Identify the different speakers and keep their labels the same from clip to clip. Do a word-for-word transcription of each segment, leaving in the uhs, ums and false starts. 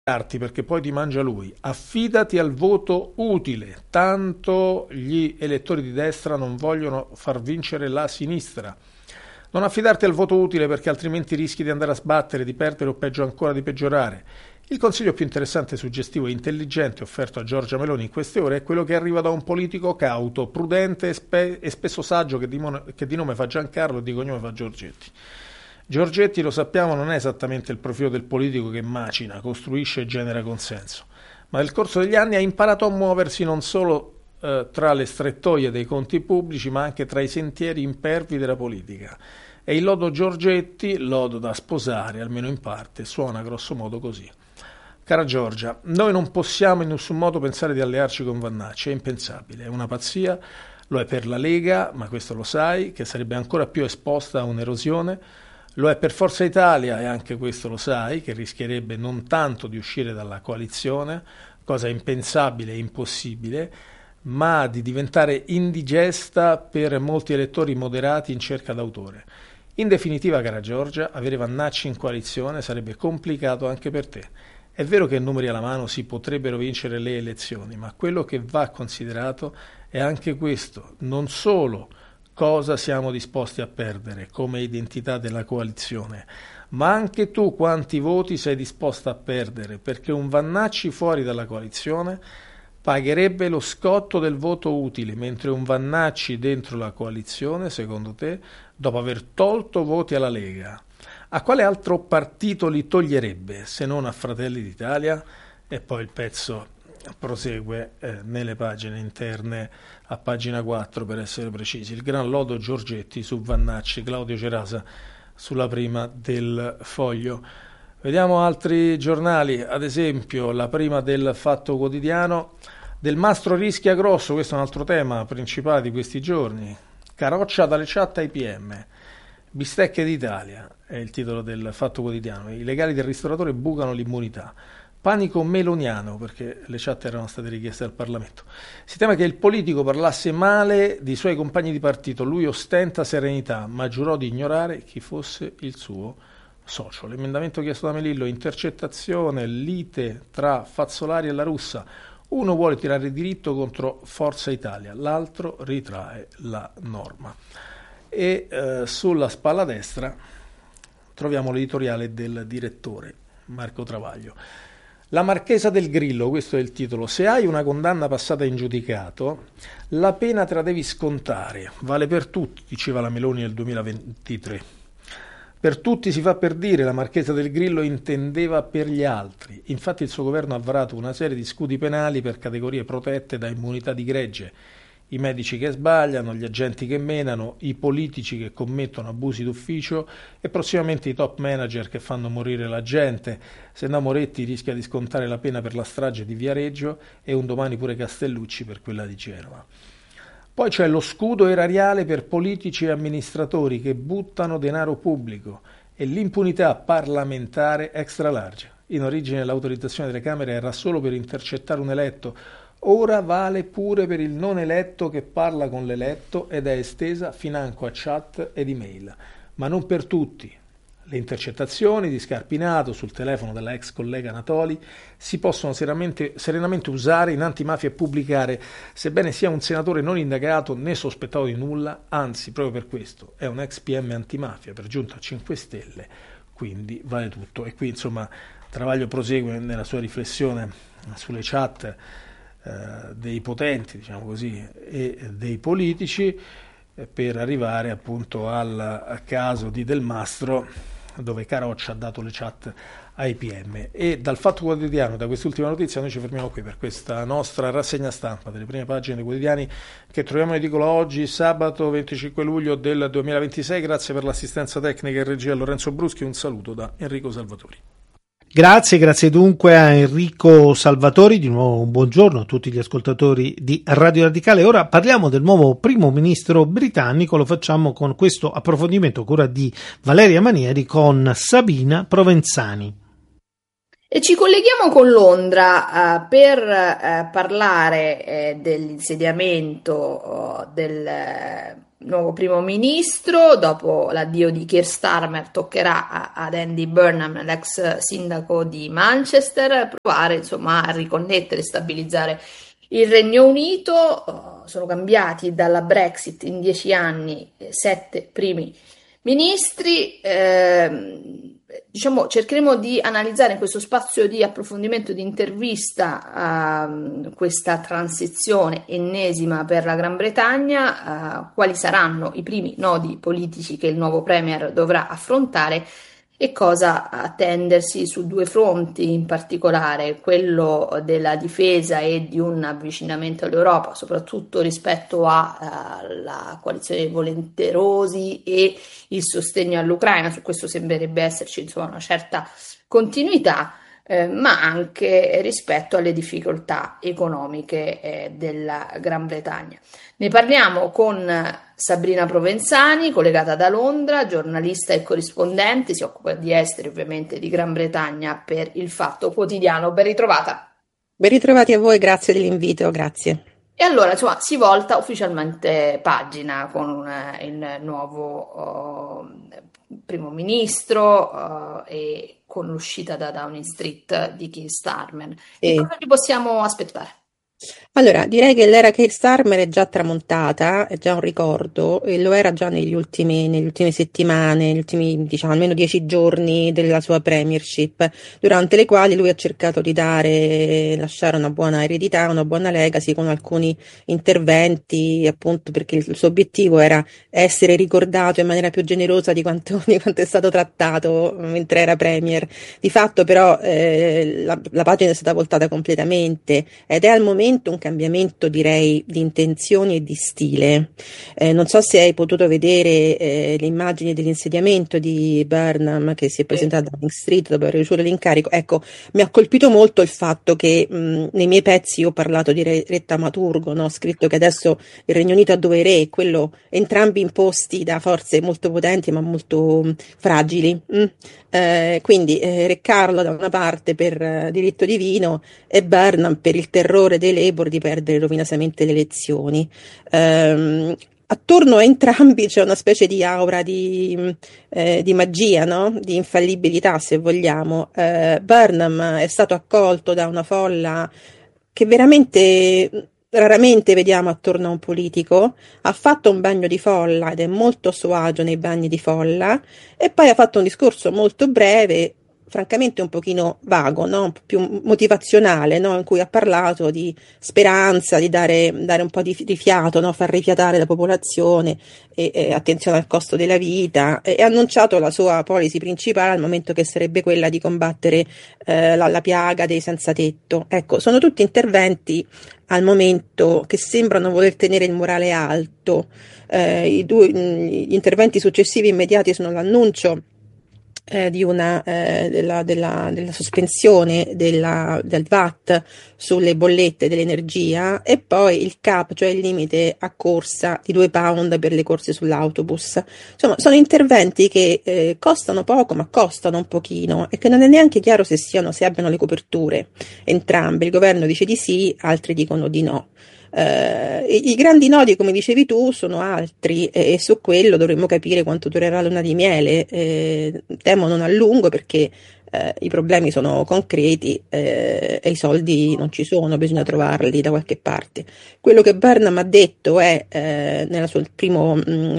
Speaker 1: perché poi ti mangia lui. Affidati al voto utile, tanto gli elettori di destra non vogliono far vincere la sinistra. Non affidarti al voto utile perché altrimenti rischi di andare a sbattere, di perdere o peggio ancora di peggiorare. Il consiglio più interessante, suggestivo e intelligente offerto a Giorgia Meloni in queste ore è quello che arriva da un politico cauto, prudente e, spe- e spesso saggio che di, mon- che di nome fa Giancarlo e di cognome fa Giorgetti. Giorgetti, lo sappiamo, non è esattamente il profilo del politico che macina, costruisce e genera consenso, ma nel corso degli anni ha imparato a muoversi non solo eh, tra le strettoie dei conti pubblici, ma anche tra i sentieri impervi della politica. E il lodo Giorgetti, lodo da sposare, almeno in parte, suona grosso modo così. Cara Giorgia, noi non possiamo in nessun modo pensare di allearci con Vannacci, è impensabile, è una pazzia, lo è per la Lega, ma questo lo sai, che sarebbe ancora più esposta a un'erosione. Lo è per Forza Italia, e anche questo lo sai, che rischierebbe non tanto di uscire dalla coalizione, cosa impensabile e impossibile, ma di diventare indigesta per molti elettori moderati in cerca d'autore. In definitiva, cara Giorgia, avere Vannacci in coalizione sarebbe complicato anche per te. È vero che numeri alla mano si potrebbero vincere le elezioni, ma quello che va considerato è anche questo, non solo cosa siamo disposti a perdere come identità della coalizione, ma anche tu quanti voti sei disposta a perdere, perché un Vannacci fuori dalla coalizione pagherebbe lo scotto del voto utile, mentre un Vannacci dentro la coalizione, secondo te, dopo aver tolto voti alla Lega, a quale altro partito li toglierebbe, se non a Fratelli d'Italia? E poi il pezzo prosegue eh, nelle pagine interne, a pagina quattro per essere precisi. Il gran lodo Giorgetti su Vannacci, Claudio Cerasa sulla prima del Foglio. Vediamo altri giornali, ad esempio la prima del Fatto Quotidiano. Del Mastro rischia grosso, questo è un altro tema principale di questi giorni. Caroccia dalle chat ai P M. Bistecche d'Italia è il titolo del Fatto Quotidiano. I legali del ristoratore bucano l'immunità. Panico meloniano, perché le chat erano state richieste dal Parlamento. Si teme che il politico parlasse male di suoi compagni di partito. Lui ostenta serenità, ma giurò di ignorare chi fosse il suo socio. L'emendamento chiesto da Melillo, intercettazione, lite tra Fazzolari e La Russa. Uno vuole tirare diritto contro Forza Italia, l'altro ritrae la norma. E eh, sulla spalla destra troviamo l'editoriale del direttore Marco Travaglio. La Marchesa del Grillo, questo è il titolo. Se hai una condanna passata in giudicato, la pena te la devi scontare. Vale per tutti, diceva la Meloni nel duemilaventitré. Per tutti si fa per dire, la Marchesa del Grillo intendeva per gli altri. Infatti il suo governo ha varato una serie di scudi penali per categorie protette da immunità di gregge. I medici che sbagliano, gli agenti che menano, i politici che commettono abusi d'ufficio e prossimamente i top manager che fanno morire la gente. Se no Moretti rischia di scontare la pena per la strage di Viareggio e un domani pure Castellucci per quella di Genova. Poi c'è lo scudo erariale per politici e amministratori che buttano denaro pubblico e l'impunità parlamentare extra large. In origine l'autorizzazione delle Camere era solo per intercettare un eletto. Ora vale pure per il non eletto che parla con l'eletto ed è estesa financo a chat ed email, ma non per tutti. Le intercettazioni di Scarpinato sul telefono della ex collega Natoli si possono serenamente, serenamente usare in antimafia e pubblicare, sebbene sia un senatore non indagato né sospettato di nulla, anzi proprio per questo è un ex P M antimafia, per giunta a cinque Stelle, quindi vale tutto. E qui insomma Travaglio prosegue nella sua riflessione sulle chat Eh, dei potenti, diciamo così, e dei politici eh, per arrivare appunto al, al caso di Del Mastro, dove Caroccia ha dato le chat ai P M. E dal Fatto Quotidiano, da quest'ultima notizia, noi ci fermiamo qui per questa nostra rassegna stampa delle prime pagine dei quotidiani che troviamo in edicola oggi, sabato venticinque luglio del duemilaventisei. Grazie per l'assistenza tecnica e regia a Lorenzo Bruschi, un saluto da Enrico Salvatori.
Speaker 2: Grazie, grazie dunque a Enrico Salvatori, di nuovo un buongiorno a tutti gli ascoltatori di Radio Radicale. Ora parliamo del nuovo primo ministro britannico, lo facciamo con questo approfondimento a cura di Valeria Manieri con Sabina Provenzani.
Speaker 3: E ci colleghiamo con Londra uh, per uh, parlare uh, dell'insediamento uh, del uh, nuovo primo ministro. Dopo l'addio di Keir Starmer toccherà a, ad Andy Burnham, l'ex sindaco di Manchester, provare insomma a riconnettere e stabilizzare il Regno Unito. Uh, sono cambiati dalla Brexit in dieci anni eh, sette primi ministri. Eh, diciamo, cercheremo di analizzare in questo spazio di approfondimento, di intervista, uh, questa transizione ennesima per la Gran Bretagna, uh, quali saranno i primi nodi politici che il nuovo Premier dovrà affrontare e cosa attendersi su due fronti in particolare, quello della difesa e di un avvicinamento all'Europa, soprattutto rispetto alla coalizione dei volenterosi e il sostegno all'Ucraina. Su questo sembrerebbe esserci insomma una certa continuità, eh, ma anche rispetto alle difficoltà economiche eh, della Gran Bretagna. Ne parliamo con Sabrina Provenzani, collegata da Londra, giornalista e corrispondente, si occupa di esteri, ovviamente di Gran Bretagna per Il Fatto Quotidiano. Ben ritrovata.
Speaker 4: Ben ritrovati a voi, grazie dell'invito, grazie.
Speaker 3: E allora, insomma, si volta ufficialmente pagina con uh, il nuovo uh, primo ministro uh, e con l'uscita da Downing Street di Keir Starmer. Che
Speaker 4: Sì.
Speaker 3: cosa ci possiamo aspettare?
Speaker 4: Allora, direi che l'era Keir Starmer è già tramontata, è già un ricordo, e lo era già negli ultimi, negli ultime settimane, negli ultimi, diciamo, almeno dieci giorni della sua premiership, durante le quali lui ha cercato di dare, lasciare una buona eredità, una buona legacy con alcuni interventi, appunto perché il suo obiettivo era essere ricordato in maniera più generosa di quanto, di quanto è stato trattato mentre era premier. Di fatto però eh, la, la pagina è stata voltata completamente ed è al momento un cambiamento, direi, di intenzioni e di stile. Eh, non so se hai potuto vedere eh, le immagini dell'insediamento di Burnham che si è presentato a Downing Street dopo aver ricevuto l'incarico. Ecco, mi ha colpito molto il fatto che mh, nei miei pezzi ho parlato di re, re taumaturgo, no? Ho scritto che adesso il Regno Unito ha due re, quello entrambi imposti da forze molto potenti ma molto mh, fragili. Mh? Eh, quindi eh, Re Carlo da una parte per eh, diritto divino e Burnham per il terrore dei Labour di perdere rovinosamente le elezioni. Um, attorno a entrambi c'è una specie di aura di, eh, di magia, no? Di infallibilità, se vogliamo. Uh, Burnham è stato accolto da una folla che veramente raramente vediamo attorno a un politico. Ha fatto un bagno di folla ed è molto a suo agio nei bagni di folla, e poi ha fatto un discorso molto breve, francamente un pochino vago, no? Un po' più motivazionale, no? In cui ha parlato di speranza, di dare, dare un po' di, di fiato, no? Far rifiatare la popolazione, e, e attenzione al costo della vita, e ha annunciato la sua policy principale al momento, che sarebbe quella di combattere eh, la, la piaga dei senza tetto. Ecco, sono tutti interventi al momento che sembrano voler tenere il morale alto. Eh, i due, gli interventi successivi immediati sono l'annuncio Eh, di una eh, della, della, della sospensione della, del V A T sulle bollette dell'energia, e poi il cap, cioè il limite a corsa di due pound per le corse sull'autobus. Insomma, sono interventi che eh, costano poco, ma costano un pochino, e che non è neanche chiaro se siano, se abbiano le coperture entrambe. Il governo dice di sì, altri dicono di no. Uh, i, i grandi nodi, come dicevi tu, sono altri, e, e su quello dovremmo capire quanto durerà la luna di miele. Eh, temo non a lungo, perché eh, i problemi sono concreti eh, e i soldi non ci sono, bisogna trovarli da qualche parte. Quello che Burnham ha detto è, eh, nel suo primo mh,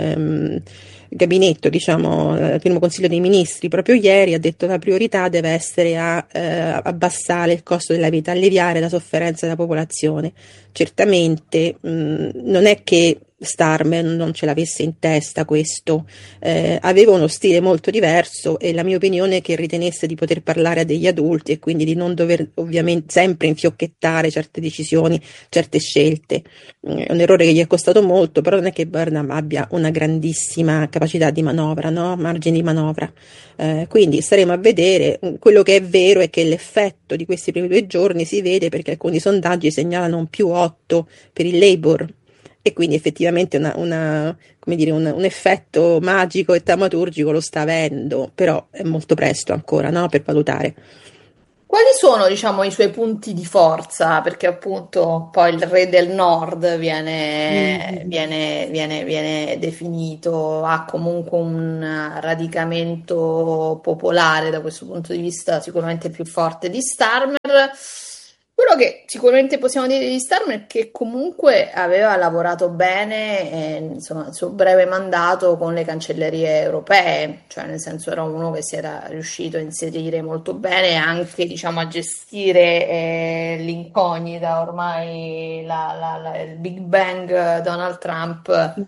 Speaker 4: eh, gabinetto, diciamo, il primo consiglio dei ministri proprio ieri, ha detto che la priorità deve essere a eh, abbassare il costo della vita, alleviare la sofferenza della popolazione. Certamente mh, non è che Starmer non ce l'avesse in testa questo, eh, aveva uno stile molto diverso, e la mia opinione è che ritenesse di poter parlare a degli adulti e quindi di non dover ovviamente sempre infiocchettare certe decisioni, certe scelte. È un errore che gli è costato molto, però non è che Burnham abbia una grandissima capacità di manovra, no? Margini di manovra. Eh, quindi staremo a vedere. Quello che è vero è che l'effetto di questi primi due giorni si vede, perché alcuni sondaggi segnalano un più otto per il Labour, e quindi effettivamente una, una, come dire, un, un effetto magico e taumaturgico lo sta avendo, però è molto presto ancora, no, per valutare.
Speaker 3: Quali sono, diciamo, i suoi punti di forza? Perché appunto poi il re del nord viene,
Speaker 4: Mm.
Speaker 3: viene- viene- viene definito, ha comunque un radicamento popolare da questo punto di vista sicuramente più forte di Starmer. Quello che sicuramente possiamo dire di Starmer è che comunque aveva lavorato bene, eh, insomma, il suo breve mandato con le cancellerie europee, cioè nel senso era uno che si era riuscito a inserire molto bene e anche, diciamo, a gestire eh, l'incognita, ormai la- la- la- il Big Bang eh, Donald Trump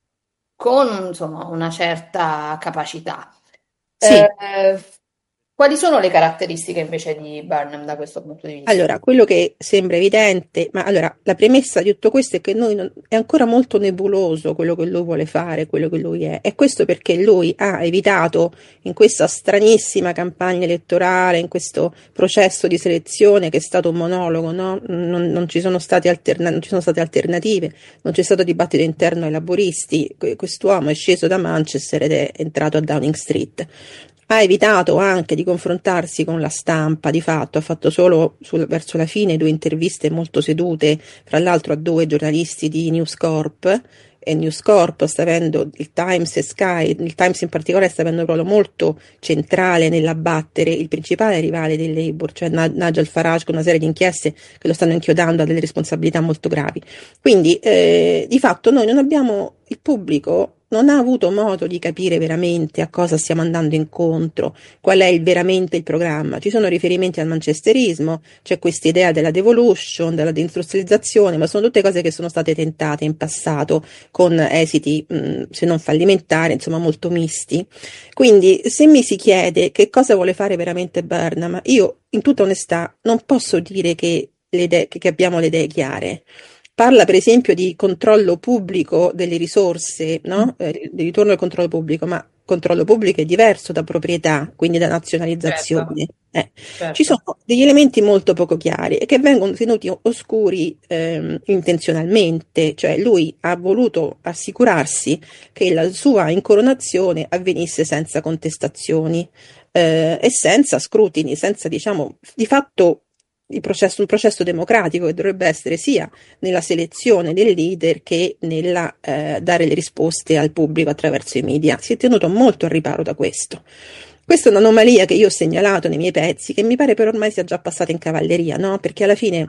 Speaker 3: con, insomma, una certa capacità.
Speaker 4: Sì.
Speaker 3: Eh, quali sono le caratteristiche invece di Burnham da questo punto di vista?
Speaker 4: Allora, quello che sembra evidente, ma allora la premessa di tutto questo è che noi non- è ancora molto nebuloso quello che lui vuole fare, quello che lui è. E questo perché lui ha evitato in questa stranissima campagna elettorale, in questo processo di selezione che è stato un monologo, no? Non, non ci sono stati alterna- non ci sono state alternative, non c'è stato dibattito interno ai laburisti. Que- Quest'uomo è sceso da Manchester ed è entrato a Downing Street. Ha evitato anche di confrontarsi con la stampa, di fatto ha fatto solo sul- verso la fine due interviste molto sedute, fra l'altro a due giornalisti di News Corp, e News Corp sta avendo, il Times e Sky, il Times in particolare sta avendo un ruolo molto centrale nell'abbattere il principale rivale del Labour, cioè Na- Nigel Farage, con una serie di inchieste che lo stanno inchiodando a delle responsabilità molto gravi. Quindi eh, di fatto noi non abbiamo, il pubblico non ha avuto modo di capire veramente a cosa stiamo andando incontro, qual è il- veramente il programma. Ci sono riferimenti al manchesterismo, c'è questa idea della devolution, della deindustrializzazione, ma sono tutte cose che sono state tentate in passato con esiti, mh, se non fallimentari, insomma molto misti. Quindi se mi si chiede che cosa vuole fare veramente Burnham, io in tutta onestà non posso dire che, le idee, che che abbiamo le idee chiare. Parla per esempio di controllo pubblico delle risorse, no? Eh, di ritorno al controllo pubblico, ma controllo pubblico è diverso da proprietà, quindi da
Speaker 3: Certo,
Speaker 4: nazionalizzazione. Eh, ci
Speaker 3: certo.
Speaker 4: sono degli elementi molto poco chiari e che vengono tenuti oscuri ehm, intenzionalmente, cioè lui ha voluto assicurarsi che la sua incoronazione avvenisse senza contestazioni eh, e senza scrutini, senza diciamo di fatto il processo, un processo democratico che dovrebbe essere sia nella selezione del leader che nella eh, dare le risposte al pubblico attraverso i media. Si è tenuto molto al riparo da questo. Questa è un'anomalia che io ho segnalato nei miei pezzi, che mi pare però ormai sia già passata in cavalleria, no? Perché alla fine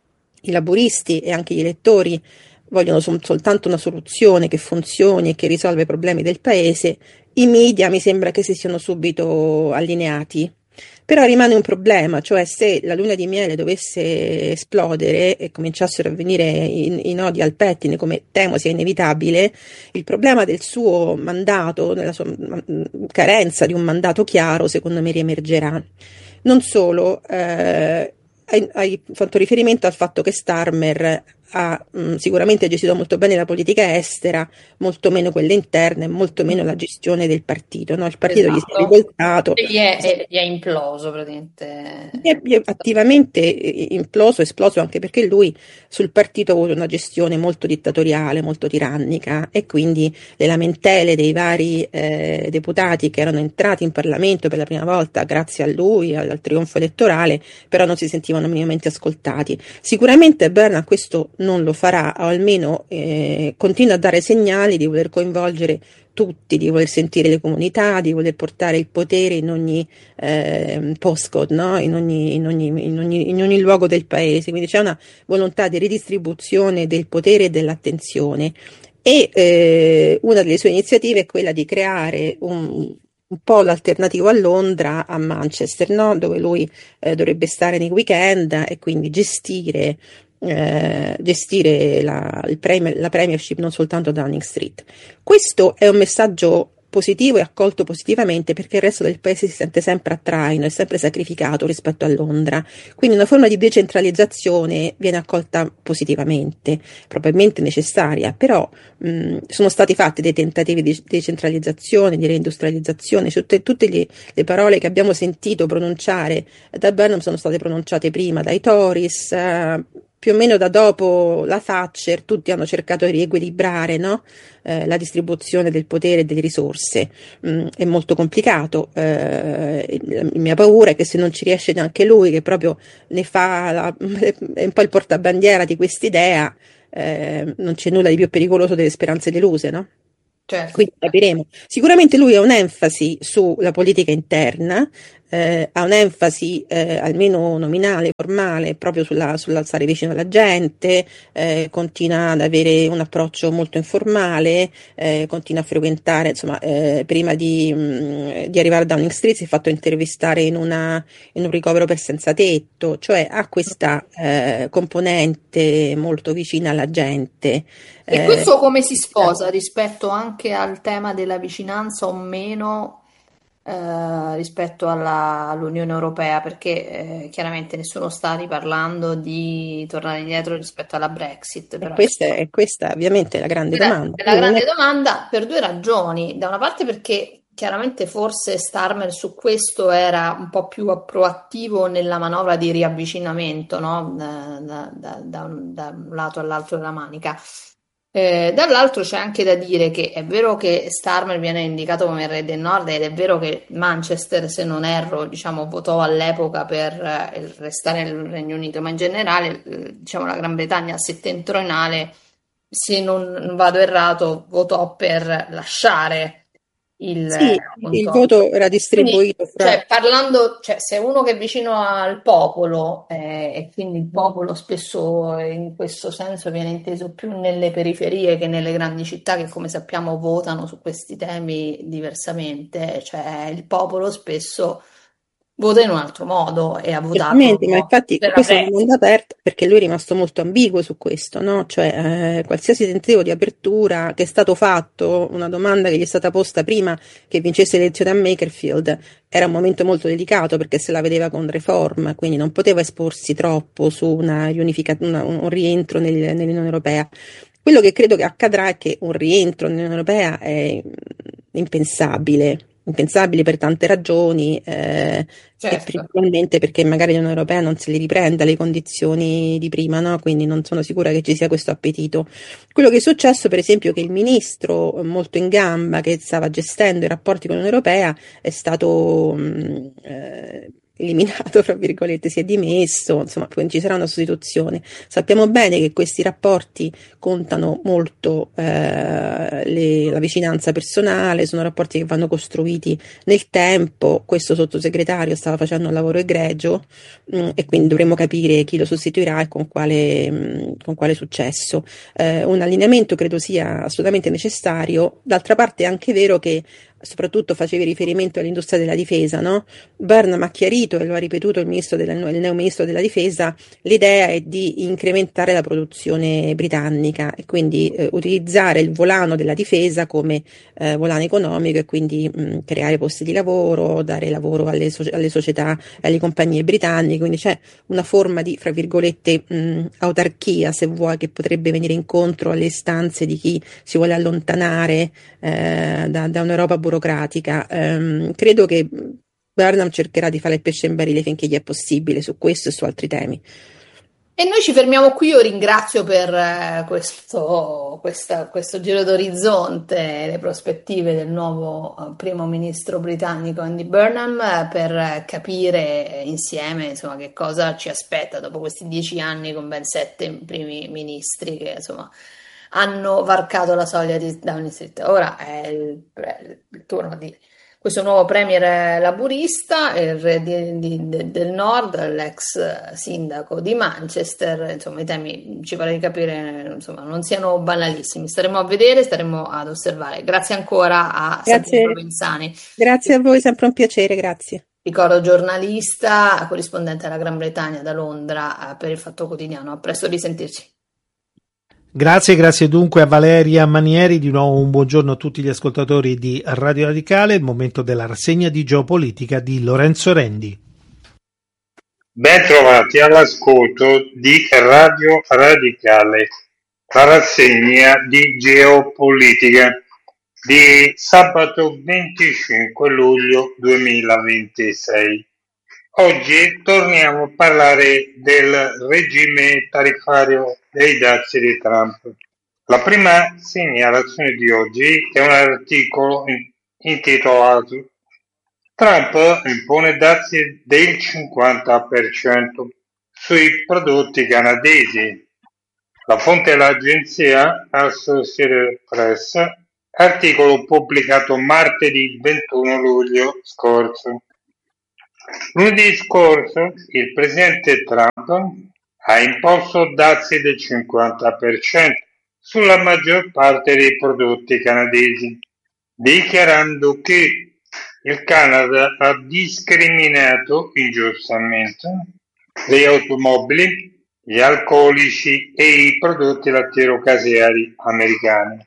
Speaker 4: i laburisti e anche gli elettori vogliono sol- soltanto una soluzione che funzioni e che risolve i problemi del paese. I media mi sembra che si siano subito allineati. Però rimane un problema, cioè se la luna di miele dovesse esplodere e cominciassero a venire i, i nodi al pettine, come temo sia inevitabile, il problema del suo mandato, nella sua mm, carenza di un mandato chiaro, secondo me riemergerà. Non solo, eh, hai, hai fatto riferimento al fatto che Starmer ha mh, sicuramente gestito molto bene la politica estera, molto meno quelle interne, molto meno la gestione del partito, no? Il partito gli si è
Speaker 3: Esatto.
Speaker 4: rivoltato.
Speaker 3: E gli è, e gli è imploso praticamente.
Speaker 4: È è attivamente imploso, esploso anche perché lui sul partito ha avuto una gestione molto dittatoriale, molto tirannica e quindi le lamentele dei vari eh, deputati che erano entrati in Parlamento per la prima volta grazie a lui, al, al trionfo elettorale, però non si sentivano minimamente ascoltati. Sicuramente Bernard questo non lo farà, o almeno eh, continua a dare segnali di voler coinvolgere tutti, di voler sentire le comunità, di voler portare il potere in ogni eh, postcode, no? in, ogni, in, ogni, in, ogni, in ogni luogo del paese. Quindi c'è una volontà di ridistribuzione del potere e dell'attenzione. E eh, una delle sue iniziative è quella di creare un, un polo alternativo a Londra, a Manchester, no? Dove lui eh, dovrebbe stare nei weekend e quindi gestire eh, gestire la, il premier, la premiership non soltanto a Downing Street. Questo è un messaggio positivo e accolto positivamente perché il resto del paese si sente sempre a traino e sempre sacrificato rispetto a Londra. Quindi una forma di decentralizzazione viene accolta positivamente, probabilmente necessaria, però mh, sono stati fatti dei tentativi di decentralizzazione, di reindustrializzazione, cioè tutte, tutte le, le parole che abbiamo sentito pronunciare da Burnham sono state pronunciate prima dai Tories, eh, più o meno da dopo la Thatcher tutti hanno cercato di riequilibrare, no? eh, la distribuzione del potere e delle risorse. Mm, è molto complicato. Eh, la mia paura è che se non ci riesce neanche lui, che proprio ne fa la, è un po' il portabandiera di quest'idea, eh, non c'è nulla di più pericoloso delle speranze deluse, no?
Speaker 3: Certo.
Speaker 4: Quindi capiremo. Sicuramente lui ha un'enfasi sulla politica interna, eh, ha un'enfasi eh, almeno nominale, formale, proprio sulla, sull'alzare vicino alla gente, eh, continua ad avere un approccio molto informale, eh, continua a frequentare, insomma, eh, prima di, mh, di arrivare a Downing Street si è fatto intervistare in, una, in un ricovero per senza tetto, cioè ha questa eh, componente molto vicina alla gente.
Speaker 3: E
Speaker 4: Eh,
Speaker 3: questo come si sposa rispetto anche al tema della vicinanza o meno eh, rispetto alla- all'Unione Europea? Perché eh, chiaramente nessuno sta riparlando di tornare indietro rispetto alla Brexit,
Speaker 4: E
Speaker 3: però
Speaker 4: questa
Speaker 3: insomma,
Speaker 4: è, questa ovviamente è la grande
Speaker 3: quella
Speaker 4: domanda.
Speaker 3: è la
Speaker 4: Lui non
Speaker 3: grande
Speaker 4: è-
Speaker 3: domanda per due ragioni. Da una parte perché chiaramente forse Starmer su questo era un po' più proattivo nella manovra di riavvicinamento, no? Da, da- da- da un da un lato all'altro della manica. Eh, dall'altro c'è anche da dire che è vero che Starmer viene indicato come il re del nord ed è vero che Manchester, se non erro, diciamo, votò all'epoca per eh, il- restare nel Regno Unito, ma in generale, eh, diciamo, la Gran Bretagna settentrionale, se non non vado errato, votò per lasciare il, eh,
Speaker 4: Sì, il
Speaker 3: appunto.
Speaker 4: voto era
Speaker 3: Quindi,
Speaker 4: distribuito fra...
Speaker 3: cioè, parlando, cioè, se uno che è vicino al popolo, eh, e quindi il popolo spesso in questo senso viene inteso più nelle periferie che nelle grandi città, che come sappiamo votano su questi temi diversamente, cioè il popolo spesso vota in un altro modo e ha votato
Speaker 4: Certamente, ma infatti
Speaker 3: per la
Speaker 4: questa è una domanda
Speaker 3: Brexit.
Speaker 4: aperta perché lui è rimasto molto ambiguo su questo, no? Cioè, eh, qualsiasi tentativo di apertura che è stato fatto, una domanda che gli è stata posta prima che vincesse le elezioni a Makerfield, era un momento molto delicato perché se la vedeva con Reform, quindi non poteva esporsi troppo su una riunifica- una- un rientro nel- nell'Unione Europea. Quello che credo che accadrà è che un rientro nell'Unione Europea è mm, impensabile, impensabile per tante ragioni. eh, e
Speaker 3: Certo.
Speaker 4: principalmente perché magari l'Unione Europea non se li riprenda le condizioni di prima, no? Quindi non sono sicura che ci sia questo appetito. Quello che è successo, per esempio, è che il ministro molto in gamba che stava gestendo i rapporti con l'Unione Europea è stato mh, eh, eliminato, fra virgolette, si è dimesso, insomma, poi ci sarà una sostituzione. Sappiamo bene che questi rapporti contano molto eh, le- la vicinanza personale, sono rapporti che vanno costruiti nel tempo. Questo sottosegretario stava facendo un lavoro egregio, mh, e quindi dovremo capire chi lo sostituirà e con quale, mh, con quale successo. Eh, un allineamento credo sia assolutamente necessario. D'altra parte è anche vero che soprattutto facevi riferimento all'industria della difesa, no? Burnham ha chiarito e lo ha ripetuto il, ministro della, il neo ministro della difesa, l'idea è di incrementare la produzione britannica e quindi eh, utilizzare il volano della difesa come eh, volano economico e quindi mh, creare posti di lavoro, dare lavoro alle, so- alle società, alle compagnie britanniche, quindi c'è una forma di, fra virgolette, mh, autarchia, se vuoi, che potrebbe venire incontro alle istanze di chi si vuole allontanare eh, da, da un'Europa burocratica. Ehm, credo che Burnham cercherà di fare il pesce in barile finché gli è possibile su questo e su altri temi.
Speaker 3: E noi ci fermiamo qui, io ringrazio per eh, questo, questa- questo giro d'orizzonte, le prospettive del nuovo eh, primo ministro britannico Andy Burnham, eh, per eh, capire insieme, insomma, che cosa ci aspetta dopo questi dieci anni con ben sette primi ministri che insomma hanno varcato la soglia di Downing Street. Ora è il, il turno di questo nuovo premier laburista, il re di- di- de- del nord, l'ex sindaco di Manchester, insomma i temi ci pare di capire insomma, non siano banalissimi, staremo a vedere, staremo ad osservare. Grazie ancora a Sabrina
Speaker 4: Grazie,
Speaker 3: Provenzani,
Speaker 4: grazie a voi, sempre un piacere, grazie.
Speaker 3: ricordo giornalista, corrispondente alla Gran Bretagna da Londra, eh, per il Fatto Quotidiano. A presto, risentirci.
Speaker 2: Grazie, grazie dunque a Valeria Manieri, di nuovo un buongiorno a tutti gli ascoltatori di Radio Radicale, il momento della rassegna di geopolitica di Lorenzo Rendi.
Speaker 5: Ben trovati all'ascolto di Radio Radicale, la rassegna di geopolitica di sabato venticinque luglio duemilaventisei. Oggi torniamo a parlare del regime tariffario dei dazi di Trump. La prima segnalazione di oggi è un articolo intitolato Trump impone dazi del cinquanta per cento sui prodotti canadesi. La fonte è l'agenzia Associated Press, articolo pubblicato martedì ventuno luglio scorso. Lunedì scorso il presidente Trump ha imposto dazi del cinquanta per cento sulla maggior parte dei prodotti canadesi, dichiarando che il Canada ha discriminato ingiustamente le automobili, gli alcolici e i prodotti lattiero-caseari americani.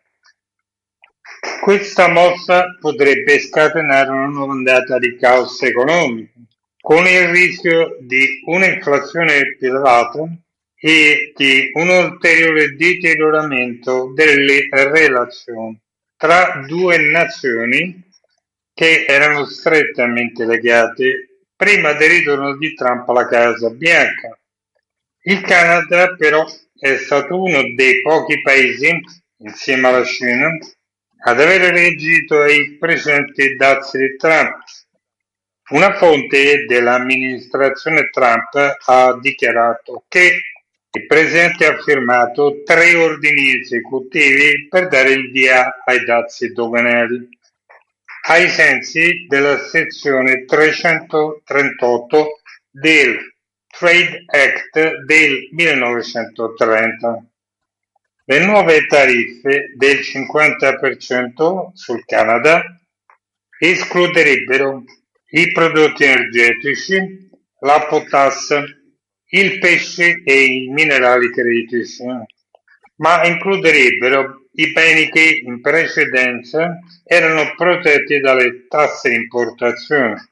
Speaker 5: Questa mossa potrebbe scatenare una nuova ondata di caos economico, con il rischio di un'inflazione più elevata e di un ulteriore deterioramento delle relazioni tra due nazioni che erano strettamente legate prima del ritorno di Trump alla Casa Bianca. Il Canada però è stato uno dei pochi paesi, insieme alla Cina, ad aver reagito ai precedenti dazi di Trump. Una fonte dell'amministrazione Trump ha dichiarato che il presidente ha firmato tre ordini esecutivi per dare il via ai dazi doganali, ai sensi della sezione trecentotrentotto del Trade Act del millenovecentotrenta. Le nuove tariffe del cinquanta per cento sul Canada escluderebbero i prodotti energetici, la potasse, il pesce e i minerali critici, ma includerebbero i beni che in precedenza erano protetti dalle tasse di importazione,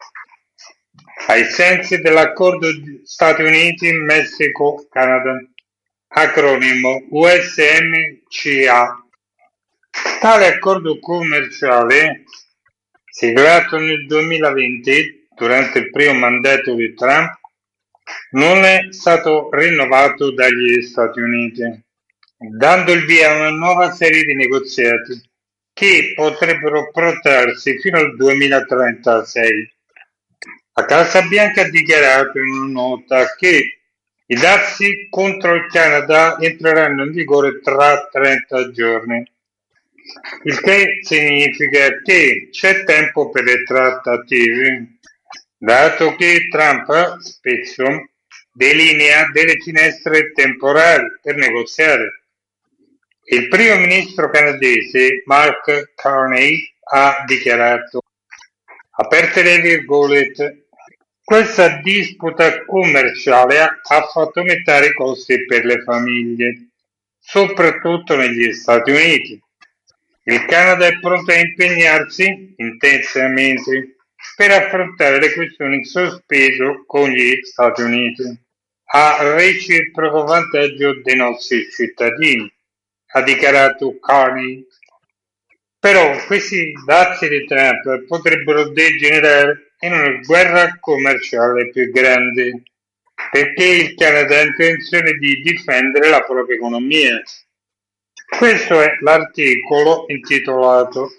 Speaker 5: ai sensi dell'accordo Stati Uniti-Messico-Canada, acronimo U S M C A. Tale accordo commerciale, siglato nel duemilaventi durante il primo mandato di Trump, non è stato rinnovato dagli Stati Uniti, dando il via a una nuova serie di negoziati che potrebbero protrarsi fino al duemilatrentasei. La Casa Bianca ha dichiarato in una nota che i dazi contro il Canada entreranno in vigore tra trenta giorni, il che significa che c'è tempo per le trattative, dato che Trump spesso delinea delle finestre temporali per negoziare. Il primo ministro canadese Mark Carney ha dichiarato, aperte le virgolette, questa disputa commerciale ha fatto aumentare i costi per le famiglie, soprattutto negli Stati Uniti. Il Canada è pronto a impegnarsi intensamente per affrontare le questioni in sospeso con gli Stati Uniti, a reciproco vantaggio dei nostri cittadini, ha dichiarato Carney. Però questi dazi di Trump potrebbero degenerare in una guerra commerciale più grande, perché il Canada ha intenzione di difendere la propria economia. Questo è l'articolo intitolato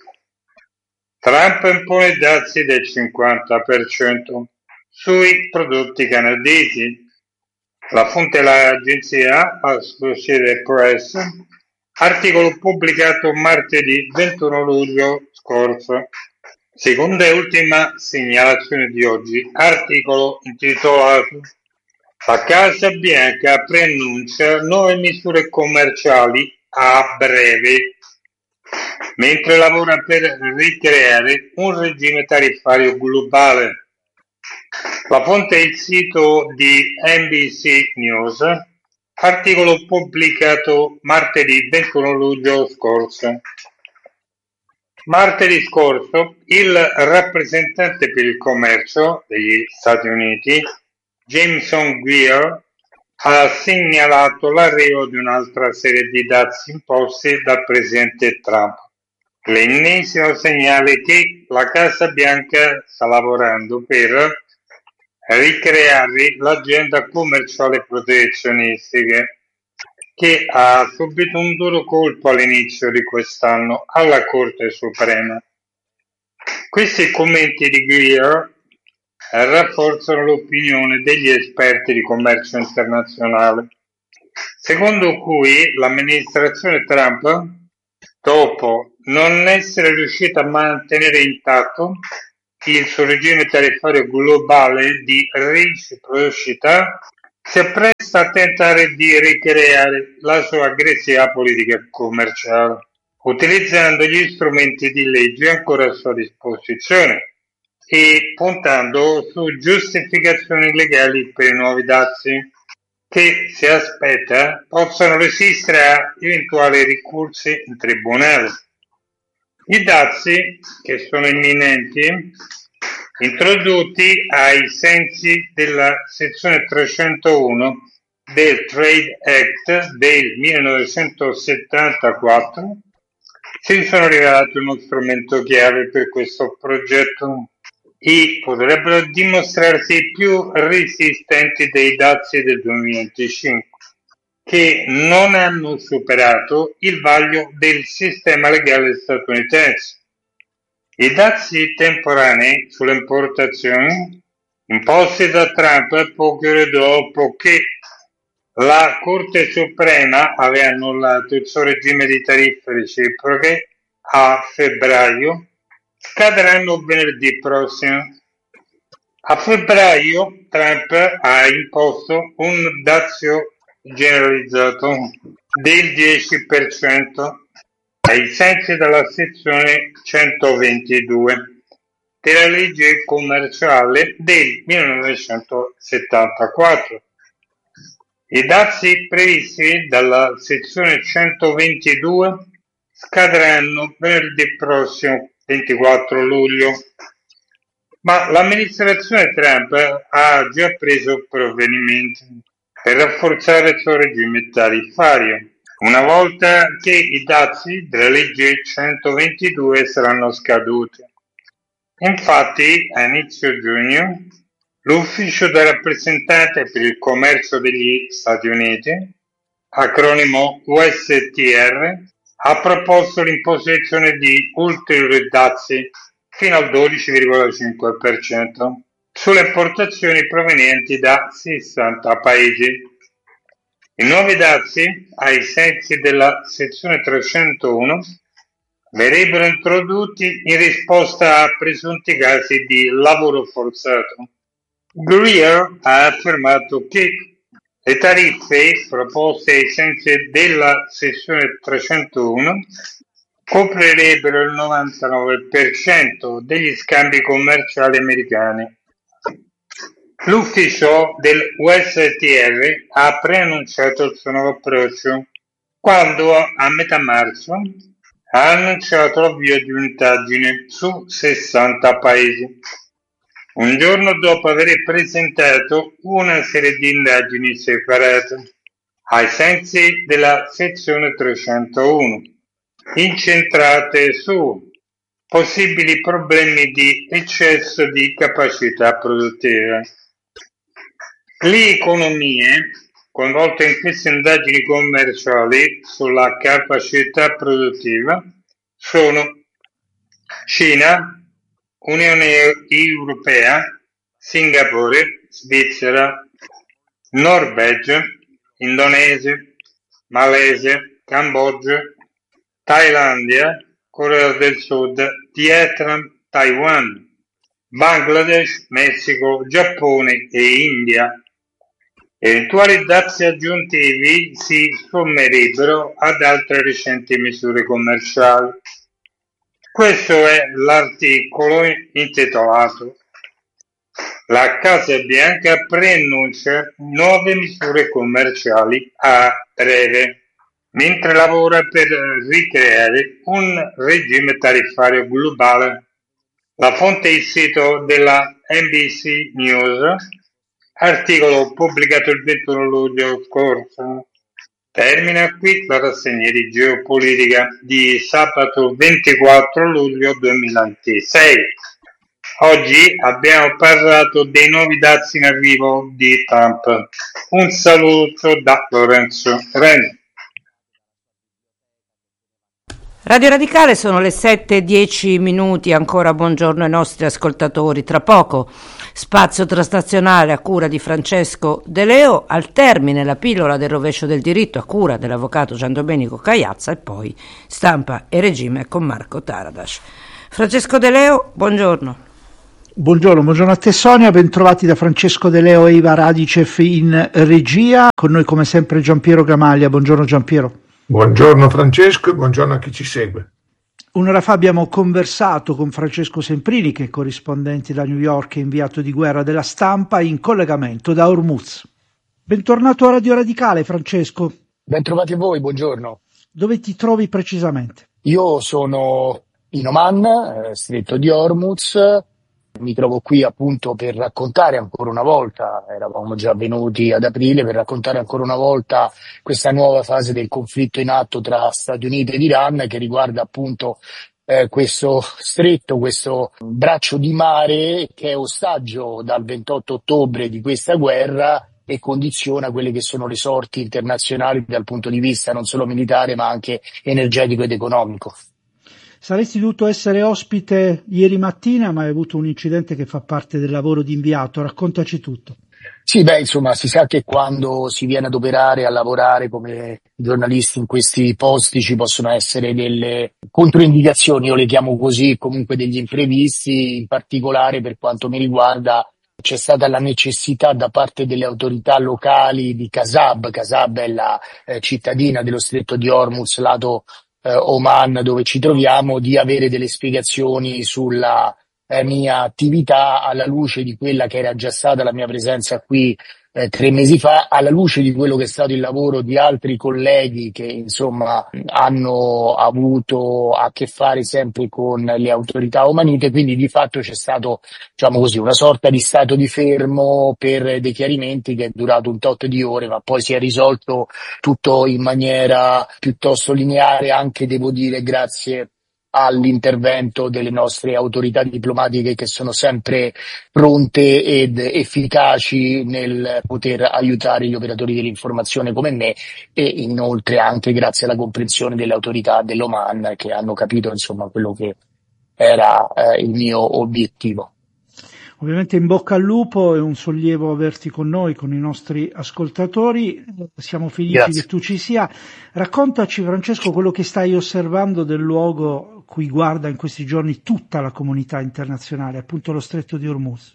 Speaker 5: Trump impone dazi del cinquanta per cento sui prodotti canadesi. La fonte è l'agenzia Associated Press, articolo pubblicato martedì ventuno luglio scorso. Seconda e ultima segnalazione di oggi, articolo intitolato La Casa Bianca preannuncia nuove misure commerciali a breve, mentre lavora per ricreare un regime tariffario globale. La fonte è il sito di N B C News, articolo pubblicato martedì ventuno luglio scorso. Martedì scorso il rappresentante per il commercio degli Stati Uniti, Jameson Greer, ha segnalato l'arrivo di un'altra serie di dazi imposti dal presidente Trump, l'ennesimo segnale che la Casa Bianca sta lavorando per ricreare l'agenda commerciale protezionistica che ha subito un duro colpo all'inizio di quest'anno alla Corte Suprema. Questi commenti di Greer rafforzano l'opinione degli esperti di commercio internazionale, secondo cui l'amministrazione Trump, dopo non essere riuscita a mantenere intatto il suo regime tariffario globale di reciprocità, si appresta a tentare di ricreare la sua aggressiva politica commerciale, utilizzando gli strumenti di legge ancora a sua disposizione e puntando su giustificazioni legali per i nuovi dazi che si aspetta possano resistere a eventuali ricorsi in tribunale. I dazi, che sono imminenti, introdotti ai sensi della sezione trecentouno del Trade Act del millenovecentosettantaquattro, si sono rivelati uno strumento chiave per questo progetto e potrebbero dimostrarsi più resistenti dei dazi del duemilaventicinque, che non hanno superato il vaglio del sistema legale statunitense. I dazi temporanei sulle importazioni imposti da Trump poche ore dopo che la Corte Suprema aveva annullato il suo regime di tariffe reciproche a febbraio scadranno venerdì prossimo. A febbraio Trump ha imposto un dazio generalizzato del dieci per cento ai sensi della sezione centoventidue della legge commerciale del millenovecentosettantaquattro. I dazi previsti dalla sezione centoventidue scadranno venerdì prossimo ventiquattro luglio, ma l'amministrazione Trump ha già preso provvedimenti per rafforzare il suo regime tariffario una volta che i dazi della legge centoventidue saranno scaduti. Infatti, a inizio giugno, l'Ufficio del rappresentante per il commercio degli Stati Uniti, acronimo U S T R, ha proposto l'imposizione di ulteriori dazi fino al dodici virgola cinque per cento sulle importazioni provenienti da sessanta paesi. I nuovi dazi, ai sensi della sezione trecentouno, verrebbero introdotti in risposta a presunti casi di lavoro forzato. Greer ha affermato che le tariffe proposte ai sensi della sezione trecentouno coprirebbero il novantanove per cento degli scambi commerciali americani. L'ufficio del U S T R ha preannunciato il suo nuovo approccio quando a metà marzo ha annunciato l'avvio di un'indagine su sessanta paesi, un giorno dopo aver presentato una serie di indagini separate ai sensi della sezione trecentouno, incentrate su possibili problemi di eccesso di capacità produttiva. Le economie coinvolte in queste indagini commerciali sulla capacità produttiva sono Cina, Unione Europea, Singapore, Svizzera, Norvegia, Indonesia, Malesia, Cambogia, Thailandia, Corea del Sud, Vietnam, Taiwan, Bangladesh, Messico, Giappone e India. Eventuali dazi aggiuntivi si sommerebbero ad altre recenti misure commerciali. Questo è l'articolo intitolato La Casa Bianca preannuncia nuove misure commerciali a breve, mentre lavora per ricreare un regime tariffario globale. La fonte è il sito della N B C News, articolo pubblicato il ventuno luglio scorso. Termina qui la rassegna di geopolitica di sabato ventiquattro luglio duemilaventisei. Oggi abbiamo parlato dei nuovi dazi in arrivo di Trump. Un saluto da Lorenzo Reni.
Speaker 6: Radio Radicale, sono le sette e dieci minuti, ancora buongiorno ai nostri ascoltatori. Tra poco spazio trasnazionale a cura di Francesco De Leo, al termine la pillola del rovescio del diritto a cura dell'avvocato Gian Domenico Cagliazza e poi stampa e regime con Marco Taradas. Francesco De Leo, buongiorno.
Speaker 7: Buongiorno, buongiorno a te Sonia, bentrovati da Francesco De Leo e Iva Radicev in regia, con noi come sempre Giampiero Gramaglia. Buongiorno Giampiero.
Speaker 8: Buongiorno Francesco e buongiorno a chi ci segue.
Speaker 7: Un'ora fa abbiamo conversato con Francesco Semprini, che è corrispondente da New York e inviato di guerra della Stampa, in collegamento da Hormuz. Bentornato a Radio Radicale, Francesco.
Speaker 9: Bentrovati a voi, buongiorno.
Speaker 7: Dove ti trovi precisamente?
Speaker 9: Io sono in Oman, eh, stretto di Hormuz. Mi trovo qui appunto per raccontare ancora una volta, eravamo già venuti ad aprile, per raccontare ancora una volta questa nuova fase del conflitto in atto tra Stati Uniti ed Iran, che riguarda appunto eh, questo stretto, questo braccio di mare che è ostaggio dal ventotto ottobre di questa guerra e condiziona quelle che sono le sorti internazionali dal punto di vista non solo militare ma anche energetico ed economico.
Speaker 7: Saresti dovuto essere ospite ieri mattina, ma hai avuto un incidente che fa parte del lavoro di inviato. Raccontaci tutto.
Speaker 9: Sì, beh, insomma, si sa che quando si viene ad operare, a lavorare come giornalisti in questi posti ci possono essere delle controindicazioni, io le chiamo così, comunque degli imprevisti. In particolare per quanto mi riguarda c'è stata la necessità da parte delle autorità locali di Kasab, Kasab è la eh, cittadina dello stretto di Hormuz, lato eh, Oman, dove ci troviamo, di avere delle spiegazioni sulla eh, mia attività alla luce di quella che era già stata la mia presenza qui eh, tre mesi fa, alla luce di quello che è stato il lavoro di altri colleghi che insomma hanno avuto a che fare sempre con le autorità omanite. Quindi di fatto c'è stato, diciamo così, una sorta di stato di fermo per dei chiarimenti che è durato un tot di ore, ma poi si è risolto tutto in maniera piuttosto lineare, anche devo dire grazie all'intervento delle nostre autorità diplomatiche, che sono sempre pronte ed efficaci nel poter aiutare gli operatori dell'informazione come me, e inoltre anche grazie alla comprensione delle autorità dell'Oman, che hanno capito insomma quello che era eh, il mio obiettivo.
Speaker 7: Ovviamente in bocca al lupo, è un sollievo averti con noi, con i nostri ascoltatori, siamo felici
Speaker 9: Grazie.
Speaker 7: che tu ci sia. Raccontaci Francesco quello che stai osservando del luogo cui guarda in questi giorni tutta la comunità internazionale, appunto lo stretto di Hormuz.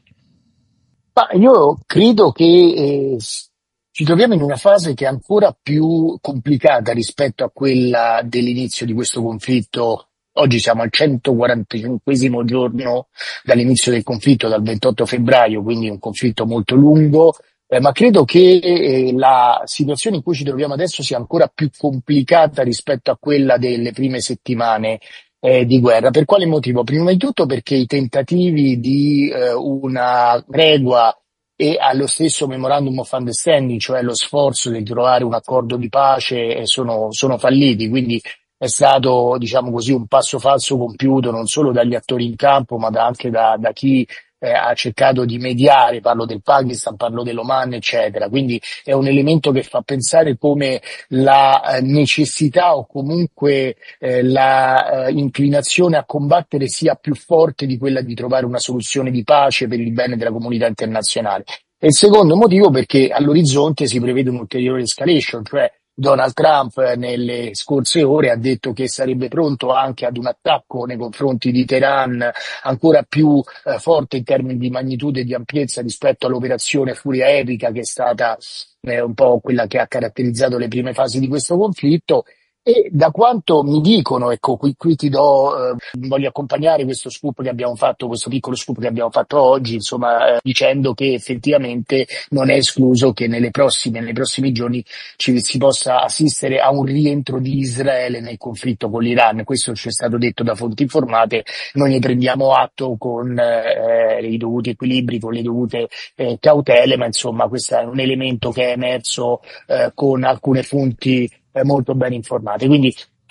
Speaker 9: Ma io credo che eh, ci troviamo in una fase che è ancora più complicata rispetto a quella dell'inizio di questo conflitto. Oggi siamo al centoquarantacinquesimo giorno dall'inizio del conflitto, dal ventotto febbraio, quindi un conflitto molto lungo, eh, ma credo che eh, la situazione in cui ci troviamo adesso sia ancora più complicata rispetto a quella delle prime settimane eh, di guerra. Per quale motivo? Prima di tutto perché i tentativi di eh, una tregua e allo stesso memorandum of understanding, cioè lo sforzo di trovare un accordo di pace, eh, sono, sono falliti, quindi è stato, diciamo così, un passo falso compiuto non solo dagli attori in campo, ma da, anche da, da chi eh, ha cercato di mediare, parlo del Pakistan, parlo dell'Oman, eccetera. Quindi è un elemento che fa pensare come la eh, necessità o comunque eh, la eh, inclinazione a combattere sia più forte di quella di trovare una soluzione di pace per il bene della comunità internazionale. E il secondo motivo perché all'orizzonte si prevede un'ulteriore escalation, cioè Donald Trump nelle scorse ore ha detto che sarebbe pronto anche ad un attacco nei confronti di Teheran ancora più eh, forte in termini di magnitudo e di ampiezza rispetto all'operazione Furia Epica, che è stata eh, un po' quella che ha caratterizzato le prime fasi di questo conflitto. E da quanto mi dicono, ecco, qui, qui ti do, eh, voglio accompagnare questo scoop che abbiamo fatto, questo piccolo scoop che abbiamo fatto oggi, insomma, eh, dicendo che effettivamente non è escluso che nelle prossime, nei prossimi giorni ci si possa assistere a un rientro di Israele nel conflitto con l'Iran. Questo ci è stato detto da fonti informate, noi ne prendiamo atto con eh, i dovuti equilibri, con le dovute eh, cautele, ma insomma questo è un elemento che è emerso eh, con alcune fonti molto ben informate. Quindi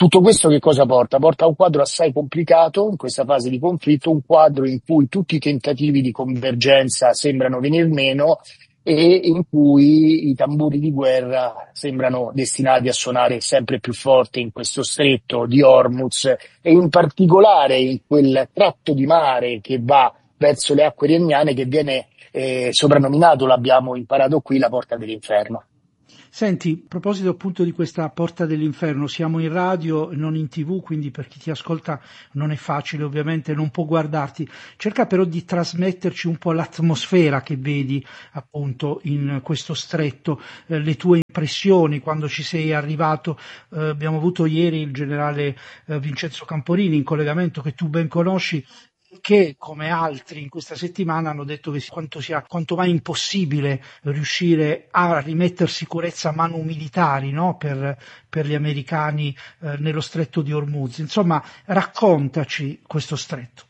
Speaker 9: Tutto questo che cosa porta? Porta a un quadro assai complicato in questa fase di conflitto, un quadro in cui tutti i tentativi di convergenza sembrano venir meno e in cui i tamburi di guerra sembrano destinati a suonare sempre più forte in questo stretto di Hormuz e in particolare in quel tratto di mare che va verso le acque iraniane che viene eh, soprannominato, l'abbiamo imparato qui, la porta dell'inferno.
Speaker 7: Senti, a proposito appunto di questa porta dell'inferno, siamo in radio, non in tivù, quindi per chi ti ascolta non è facile, ovviamente non può guardarti. Cerca però di trasmetterci un po' l'atmosfera che vedi appunto in questo stretto, eh, le tue impressioni quando ci sei arrivato. Eh, abbiamo avuto ieri il generale eh, Vincenzo Camporini in collegamento, che tu ben conosci, che come altri in questa settimana hanno detto che quanto sia quanto mai impossibile riuscire a rimettere sicurezza a mano militari, no? per, per gli americani eh, nello stretto di Hormuz. Insomma, raccontaci questo stretto.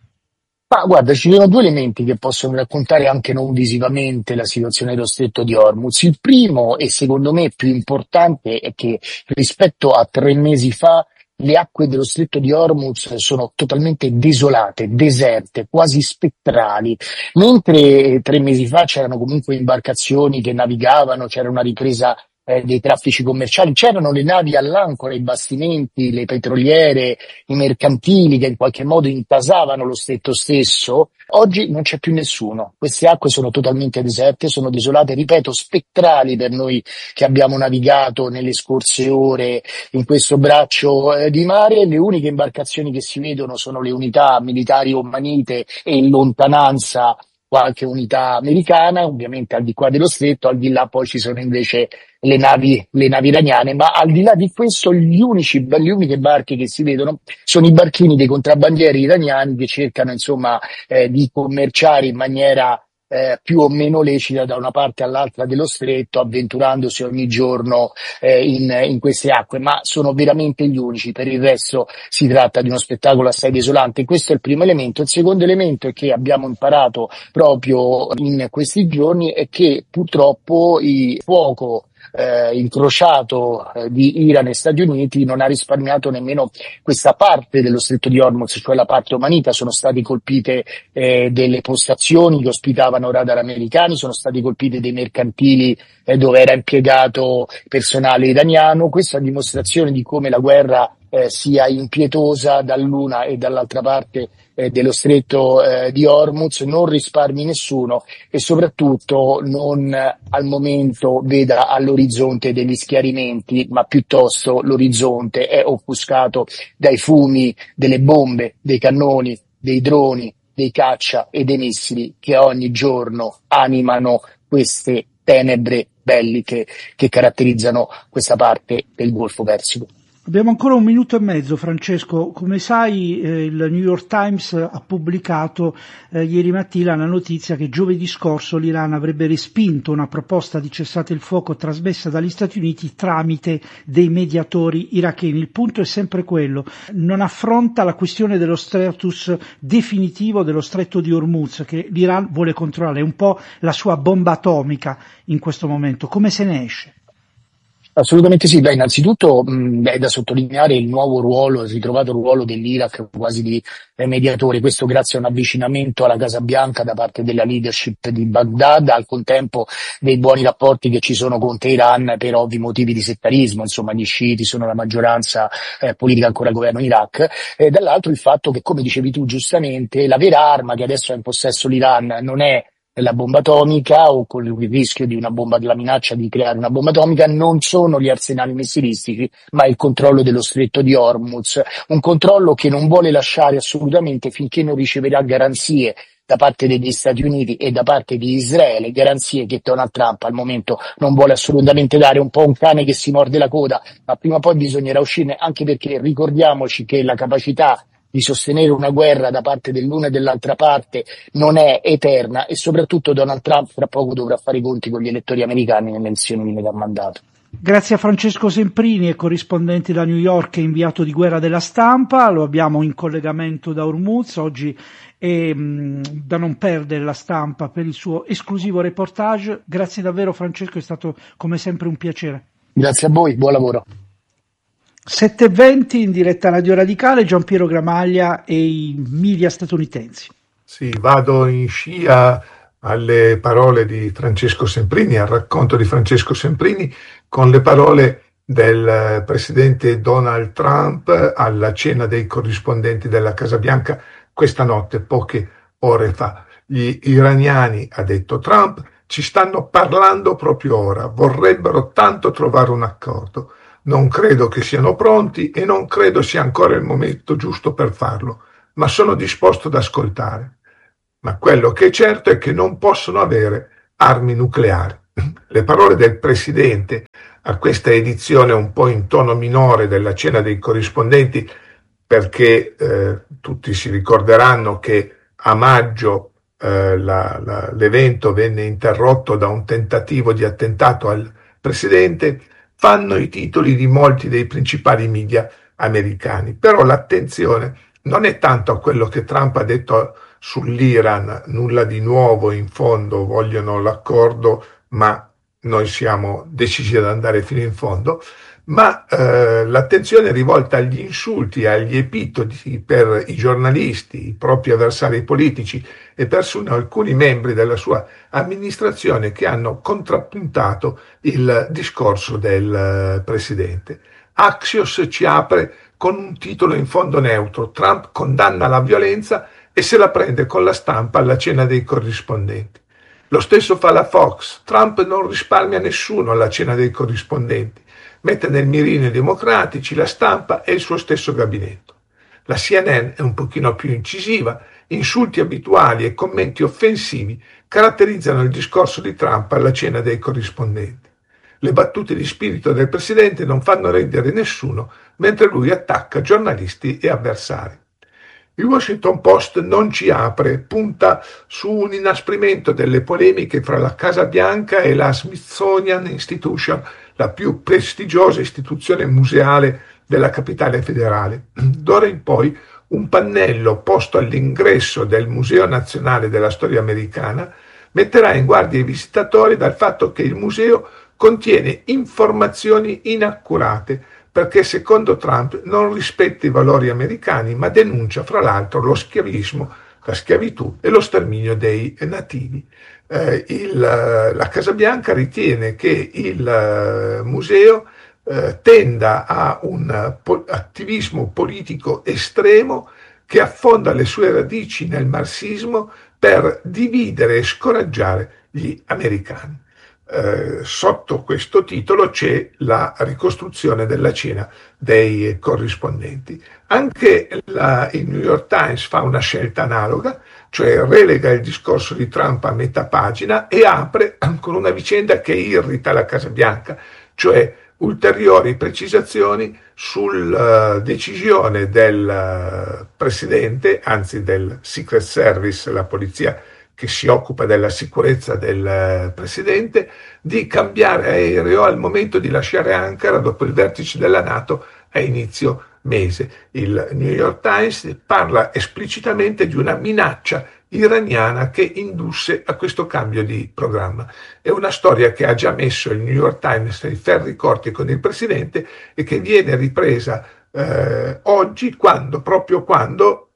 Speaker 9: Ma guarda, ci sono due elementi che possono raccontare anche non visivamente la situazione dello stretto di Hormuz. Il primo, e secondo me più importante, è che rispetto a tre mesi fa le acque dello stretto di Hormuz sono totalmente desolate, deserte, quasi spettrali, mentre tre mesi fa c'erano comunque imbarcazioni che navigavano, c'era una ripresa eh, dei traffici commerciali, c'erano le navi all'ancora, i bastimenti, le petroliere, i mercantili che in qualche modo intasavano lo stretto stesso. Oggi non c'è più nessuno, queste acque sono totalmente deserte, sono desolate, ripeto, spettrali per noi che abbiamo navigato nelle scorse ore in questo braccio eh, di mare. Le uniche imbarcazioni che si vedono sono le unità militari omanite e in lontananza qualche unità americana, ovviamente al di qua dello stretto, al di là poi ci sono invece le navi, le navi iraniane, ma al di là di questo gli unici, le uniche barche che si vedono sono i barchini dei contrabbandieri iraniani che cercano insomma eh, di commerciare in maniera eh, più o meno lecita da una parte all'altra dello stretto, avventurandosi ogni giorno eh, in, in queste acque, ma sono veramente gli unici. Per il resto si tratta di uno spettacolo assai desolante. Questo è il primo elemento. Il secondo elemento è che abbiamo imparato proprio in questi giorni è che purtroppo il fuoco Eh, incrociato eh, di Iran e Stati Uniti non ha risparmiato nemmeno questa parte dello stretto di Hormuz, cioè la parte omanita. Sono state colpite eh, delle postazioni che ospitavano radar americani, sono stati colpiti dei mercantili eh, dove era impiegato personale iraniano. Questa è una dimostrazione di come la guerra eh, sia impietosa dall'una e dall'altra parte eh, dello stretto eh, di Hormuz, non risparmi nessuno e soprattutto non eh, al momento veda all'orizzonte degli schiarimenti, ma piuttosto l'orizzonte è offuscato dai fumi delle bombe, dei cannoni, dei droni, dei caccia e dei missili che ogni giorno animano queste tenebre belliche che caratterizzano questa parte del Golfo Persico.
Speaker 7: Abbiamo ancora un minuto e mezzo, Francesco. Come sai, eh, il New York Times ha pubblicato eh, ieri mattina la notizia che giovedì scorso l'Iran avrebbe respinto una proposta di cessate il fuoco trasmessa dagli Stati Uniti tramite dei mediatori iracheni. Il punto è sempre quello: non affronta la questione dello status definitivo dello stretto di Hormuz, che l'Iran vuole controllare, è un po' la sua bomba atomica in questo momento. Come se ne esce?
Speaker 9: Assolutamente sì. Beh, innanzitutto mh, è da sottolineare il nuovo ruolo, il ritrovato ruolo dell'Iraq quasi di eh, mediatore, questo grazie a un avvicinamento alla Casa Bianca da parte della leadership di Baghdad, al contempo dei buoni rapporti che ci sono con Teheran per ovvi motivi di settarismo, insomma gli sciiti sono la maggioranza eh, politica ancora al governo in Iraq, e dall'altro il fatto che, come dicevi tu giustamente, la vera arma che adesso ha in possesso l'Iran non è la bomba atomica o con il rischio di una bomba, della minaccia di creare una bomba atomica, non sono gli arsenali missilistici, ma il controllo dello stretto di Hormuz, un controllo che non vuole lasciare assolutamente finché non riceverà garanzie da parte degli Stati Uniti e da parte di Israele, garanzie che Donald Trump al momento non vuole assolutamente dare, un po' un cane che si morde la coda, ma prima o poi bisognerà uscirne, anche perché ricordiamoci che la capacità di sostenere una guerra da parte dell'una e dell'altra parte non è eterna e soprattutto Donald Trump tra poco dovrà fare i conti con gli elettori americani nelle elezioni di metà mandato.
Speaker 7: Grazie a Francesco Semprini, corrispondente da New York e inviato di guerra della Stampa. Lo abbiamo in collegamento da Hormuz oggi e mh, da non perdere La Stampa per il suo esclusivo reportage. Grazie davvero Francesco, è stato come sempre un piacere.
Speaker 9: Grazie a voi, buon lavoro.
Speaker 7: sette e venti in diretta Radio Radicale, Giampiero Gramaglia e i media statunitensi.
Speaker 8: Sì, vado in scia alle parole di Francesco Semprini, al racconto di Francesco Semprini, con le parole del presidente Donald Trump alla cena dei corrispondenti della Casa Bianca questa notte, poche ore fa. Gli iraniani, ha detto Trump, ci stanno parlando proprio ora, vorrebbero tanto trovare un accordo. Non credo che siano pronti e non credo sia ancora il momento giusto per farlo, ma sono disposto ad ascoltare. Ma quello che è certo è che non possono avere armi nucleari. Le parole del presidente a questa edizione un po' in tono minore della cena dei corrispondenti, perché eh, tutti si ricorderanno che a maggio eh, la, la, l'evento venne interrotto da un tentativo di attentato al presidente, fanno i titoli di molti dei principali media americani. Però l'attenzione non è tanto a quello che Trump ha detto sull'Iran, nulla di nuovo in fondo, vogliono l'accordo, ma noi siamo decisi ad andare fino in fondo, ma eh, l'attenzione è rivolta agli insulti, agli epitodi per i giornalisti, i propri avversari politici e persino alcuni membri della sua amministrazione che hanno contrappuntato il discorso del presidente. Axios ci apre con un titolo in fondo neutro: Trump condanna la violenza e se la prende con la stampa alla cena dei corrispondenti. Lo stesso fa la Fox: Trump non risparmia nessuno alla cena dei corrispondenti, mette nel mirino i democratici, la stampa e il suo stesso gabinetto. La C N N è un pochino più incisiva: insulti abituali e commenti offensivi caratterizzano il discorso di Trump alla cena dei corrispondenti. Le battute di spirito del presidente non fanno rendere nessuno, mentre lui attacca giornalisti e avversari. Il Washington Post non ci apre, punta su un inasprimento delle polemiche fra la Casa Bianca e la Smithsonian Institution, la più prestigiosa istituzione museale della capitale federale. D'ora in poi un pannello posto all'ingresso del Museo Nazionale della Storia Americana metterà in guardia i visitatori dal fatto che il museo contiene informazioni inaccurate, perché secondo Trump non rispetta i valori americani, ma denuncia fra l'altro lo schiavismo, la schiavitù e lo sterminio dei nativi. Eh, il, la Casa Bianca ritiene che il uh, museo uh, tenda a un po- attivismo politico estremo che affonda le sue radici nel marxismo per dividere e scoraggiare gli americani. Eh, sotto questo titolo c'è la ricostruzione della cena dei corrispondenti. Anche la, il New York Times fa una scelta analoga, cioè relega il discorso di Trump a metà pagina e apre con una vicenda che irrita la Casa Bianca, cioè ulteriori precisazioni sulla uh, decisione del uh, presidente, anzi del Secret Service, la polizia che si occupa della sicurezza del presidente, di cambiare aereo al momento di lasciare Ankara dopo il vertice della NATO a inizio mese. Il New York Times parla esplicitamente di una minaccia iraniana che indusse a questo cambio di programma. È una storia che ha già messo il New York Times ai ferri corti con il presidente e che viene ripresa eh, oggi, quando, proprio quando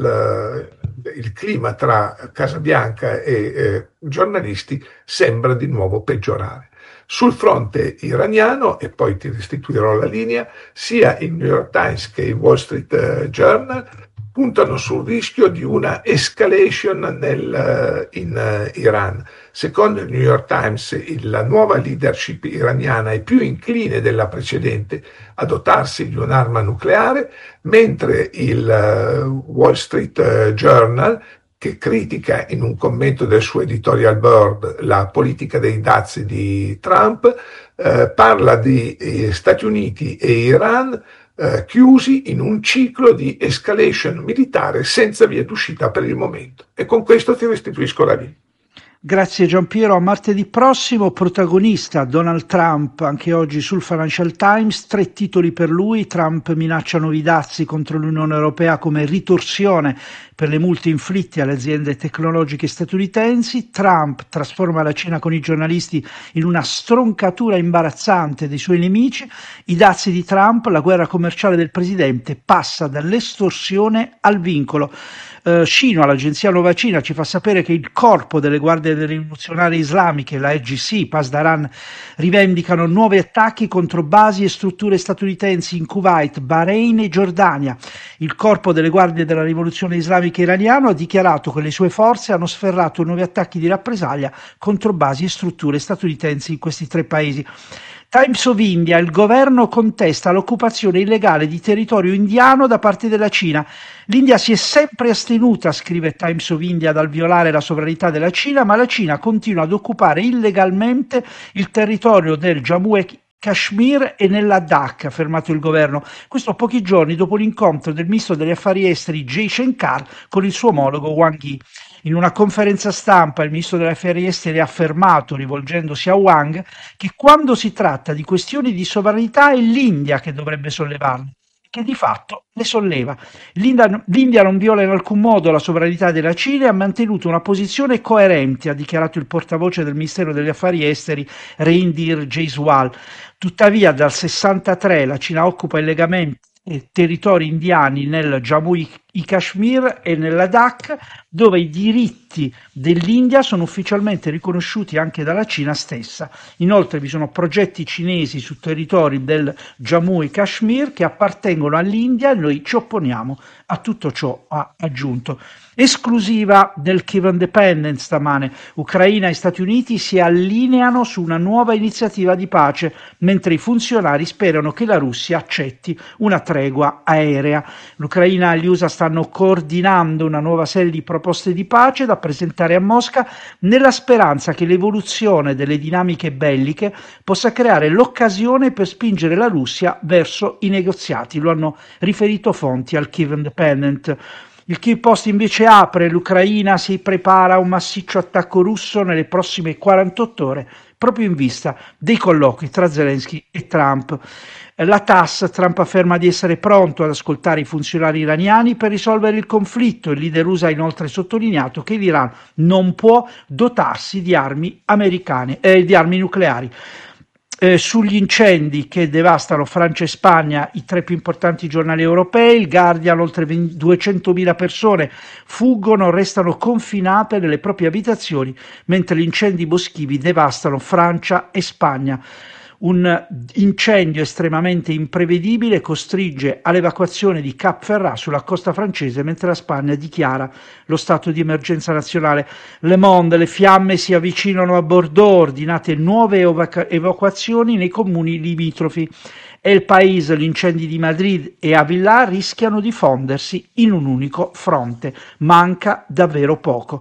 Speaker 8: il il clima tra Casa Bianca e eh, giornalisti sembra di nuovo peggiorare. Sul fronte iraniano, e poi ti restituirò la linea, sia il New York Times che il Wall Street Journal puntano sul rischio di una escalation nel, in uh, Iran. Secondo il New York Times, il, la nuova leadership iraniana è più incline della precedente a dotarsi di un'arma nucleare, mentre il uh, Wall Street uh, Journal, che critica in un commento del suo editorial board la politica dei dazi di Trump, uh, parla di eh, Stati Uniti e Iran Eh, chiusi in un ciclo di escalation militare senza via d'uscita per il momento. E con questo ti restituisco la linea.
Speaker 7: Grazie Giampiero, a martedì prossimo. Protagonista Donald Trump, anche oggi sul Financial Times, tre titoli per lui. Trump minaccia nuovi dazi contro l'Unione Europea come ritorsione per le multe inflitte alle aziende tecnologiche statunitensi. Trump trasforma la Cina con i giornalisti in una stroncatura imbarazzante dei suoi nemici. I dazi di Trump, la guerra commerciale del presidente passa dall'estorsione al vincolo. Uh, Cino, l'agenzia Nuova Cina, ci fa sapere che il corpo delle guardie rivoluzionarie islamiche, la I G C, Pasdaran, rivendicano nuovi attacchi contro basi e strutture statunitensi in Kuwait, Bahrain e Giordania. Il corpo delle guardie della rivoluzione islamica iraniano ha dichiarato che le sue forze hanno sferrato nuovi attacchi di rappresaglia contro basi e strutture statunitensi in questi tre paesi. Times of India, il governo contesta l'occupazione illegale di territorio indiano da parte della Cina. L'India si è sempre astenuta, scrive Times of India, dal violare la sovranità della Cina, ma la Cina continua ad occupare illegalmente il territorio del Jammu e Kashmir e nella Ladakh, ha affermato il governo. Questo pochi giorni dopo l'incontro del ministro degli affari esteri Jay Shankar con il suo omologo Wang Yi. In una conferenza stampa il ministro degli affari esteri ha affermato, rivolgendosi a Wang, che quando si tratta di questioni di sovranità è l'India che dovrebbe sollevarle, che di fatto le solleva. L'India, L'India non viola in alcun modo la sovranità della Cina e ha mantenuto una posizione coerente, ha dichiarato il portavoce del Ministero degli Affari Esteri Reindeer Jaiswal. Tuttavia dal sessantatré la Cina occupa illegalmente territori indiani nel Jammu e Kashmir e nel Ladakh, dove i diritti dell'India sono ufficialmente riconosciuti anche dalla Cina stessa. Inoltre vi sono progetti cinesi su territori del Jammu e Kashmir che appartengono all'India e noi ci opponiamo a tutto ciò, ha aggiunto. Esclusiva del Kiev Independent stamane. Ucraina e Stati Uniti si allineano su una nuova iniziativa di pace, mentre i funzionari sperano che la Russia accetti una tregua aerea. L'Ucraina e gli U S A stanno coordinando una nuova serie di proposte di pace da presentare a Mosca, nella speranza che l'evoluzione delle dinamiche belliche possa creare l'occasione per spingere la Russia verso i negoziati. Lo hanno riferito fonti al Kiev Independent. Il Kiev Post invece apre: l'Ucraina si prepara a un massiccio attacco russo nelle prossime quarantotto ore, proprio in vista dei colloqui tra Zelensky e Trump. La T A S S, Trump afferma di essere pronto ad ascoltare i funzionari iraniani per risolvere il conflitto. Il leader U S A ha inoltre sottolineato che l'Iran non può dotarsi di armi americane, eh, di armi nucleari. Eh, sugli incendi che devastano Francia e Spagna, i tre più importanti giornali europei, il Guardian: oltre duecentomila persone fuggono, restano confinate nelle proprie abitazioni mentre gli incendi boschivi devastano Francia e Spagna. Un incendio estremamente imprevedibile costringe all'evacuazione di Cap Ferrat sulla costa francese, mentre la Spagna dichiara lo stato di emergenza nazionale. Le Monde: le fiamme si avvicinano a Bordeaux, ordinate nuove evacu- evacuazioni nei comuni limitrofi. E il Paese: gli incendi di Madrid e Avila rischiano di fondersi in un unico fronte. Manca davvero poco.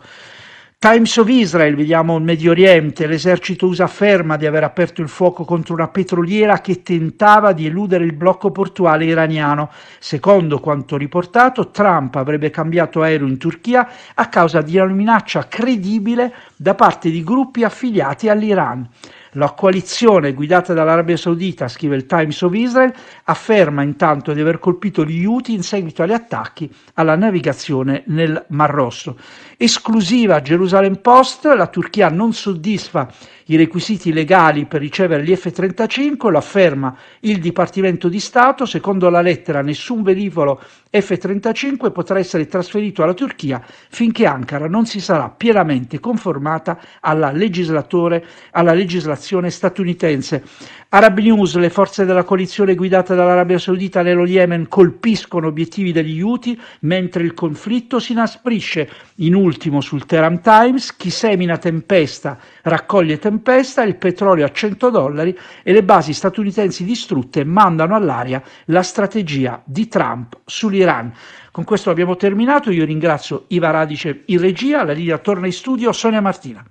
Speaker 7: Times of Israel, vediamo il Medio Oriente: l'esercito U S A afferma di aver aperto il fuoco contro una petroliera che tentava di eludere il blocco portuale iraniano. Secondo quanto riportato, Trump avrebbe cambiato aereo in Turchia a causa di una minaccia credibile da parte di gruppi affiliati all'Iran. La coalizione guidata dall'Arabia Saudita, scrive il Times of Israel, afferma intanto di aver colpito gli Houthi in seguito agli attacchi alla navigazione nel Mar Rosso. Esclusiva Jerusalem Post: la Turchia non soddisfa i requisiti legali per ricevere gli F trentacinque, lo afferma il Dipartimento di Stato. Secondo la lettera, nessun velivolo F trentacinque potrà essere trasferito alla Turchia finché Ankara non si sarà pienamente conformata alla legislatore, alla legislazione statunitense. Arab News: le forze della coalizione guidata dall'Arabia Saudita nello Yemen colpiscono obiettivi degli Houthi mentre il conflitto si inasprisce. In ultimo sul Tehran Times: chi semina tempesta raccoglie tempesta, il petrolio a cento dollari e le basi statunitensi distrutte mandano all'aria la strategia di Trump sull'Iran. Con questo abbiamo terminato. Io ringrazio Iva Radice in regia. La linea torna in studio Sonia Martina.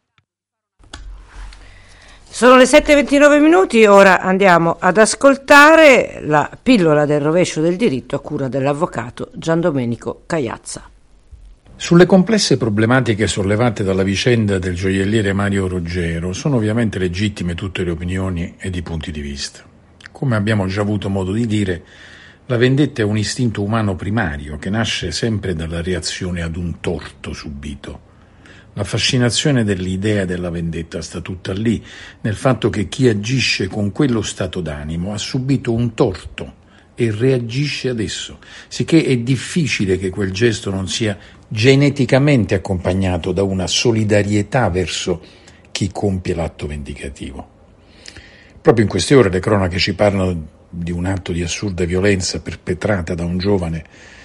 Speaker 6: Sono le sette e ventinove minuti, ora andiamo ad ascoltare la pillola del rovescio del diritto a cura dell'avvocato Gian Domenico Cagliazza.
Speaker 10: Sulle complesse problematiche sollevate dalla vicenda del gioielliere Mario Roggero sono ovviamente legittime tutte le opinioni ed i punti di vista. Come abbiamo già avuto modo di dire, la vendetta è un istinto umano primario che nasce sempre dalla reazione ad un torto subito. La fascinazione dell'idea della vendetta sta tutta lì, nel fatto che chi agisce con quello stato d'animo ha subito un torto e reagisce ad esso, sicché è difficile che quel gesto non sia geneticamente accompagnato da una solidarietà verso chi compie l'atto vendicativo. Proprio in queste ore le cronache ci parlano di un atto di assurda violenza perpetrata da un giovane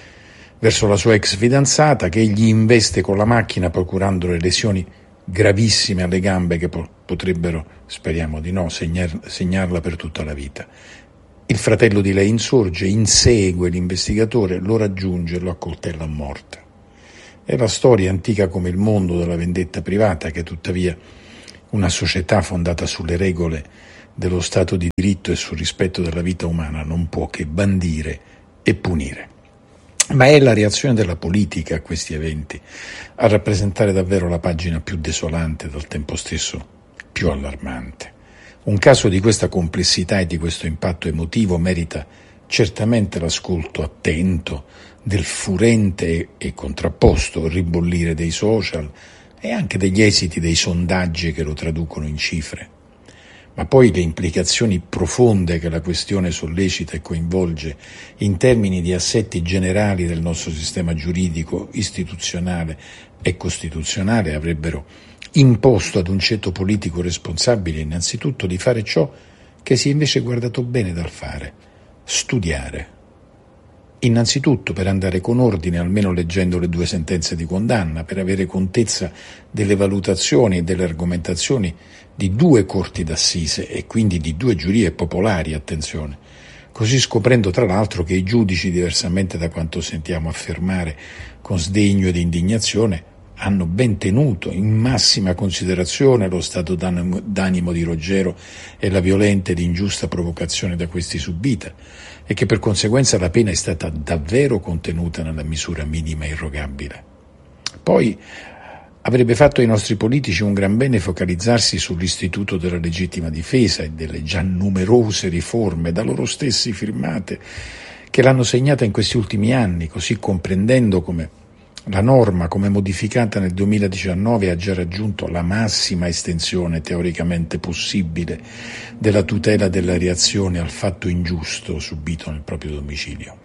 Speaker 10: verso la sua ex fidanzata, che egli investe con la macchina procurandole lesioni gravissime alle gambe che po- potrebbero, speriamo di no, segnar- segnarla per tutta la vita. Il fratello di lei insorge, insegue l'investigatore, lo raggiunge e lo accoltella a morte. È la storia antica come il mondo della vendetta privata che tuttavia una società fondata sulle regole dello Stato di diritto e sul rispetto della vita umana non può che bandire e punire. Ma è la reazione della politica a questi eventi a rappresentare davvero la pagina più desolante e al tempo stesso più allarmante. Un caso di questa complessità e di questo impatto emotivo merita certamente l'ascolto attento del furente e contrapposto ribollire dei social e anche degli esiti dei sondaggi che lo traducono in cifre. Ma poi le implicazioni profonde che la questione sollecita e coinvolge in termini di assetti generali del nostro sistema giuridico, istituzionale e costituzionale avrebbero imposto ad un ceto politico responsabile innanzitutto di fare ciò che si è invece guardato bene dal fare: studiare. Innanzitutto per andare con ordine, almeno leggendo le due sentenze di condanna, per avere contezza delle valutazioni e delle argomentazioni di due corti d'assise e quindi di due giurie popolari, attenzione, così scoprendo tra l'altro che i giudici, diversamente da quanto sentiamo affermare con sdegno ed indignazione, hanno ben tenuto in massima considerazione lo stato d'animo di Roggero e la violenta ed ingiusta provocazione da questi subita, e che per conseguenza la pena è stata davvero contenuta nella misura minima irrogabile. Poi avrebbe fatto ai nostri politici un gran bene focalizzarsi sull'istituto della legittima difesa e delle già numerose riforme da loro stessi firmate che l'hanno segnata in questi ultimi anni, così comprendendo come la norma, come modificata nel duemiladiciannove, ha già raggiunto la massima estensione teoricamente possibile della tutela della reazione al fatto ingiusto subito nel proprio domicilio.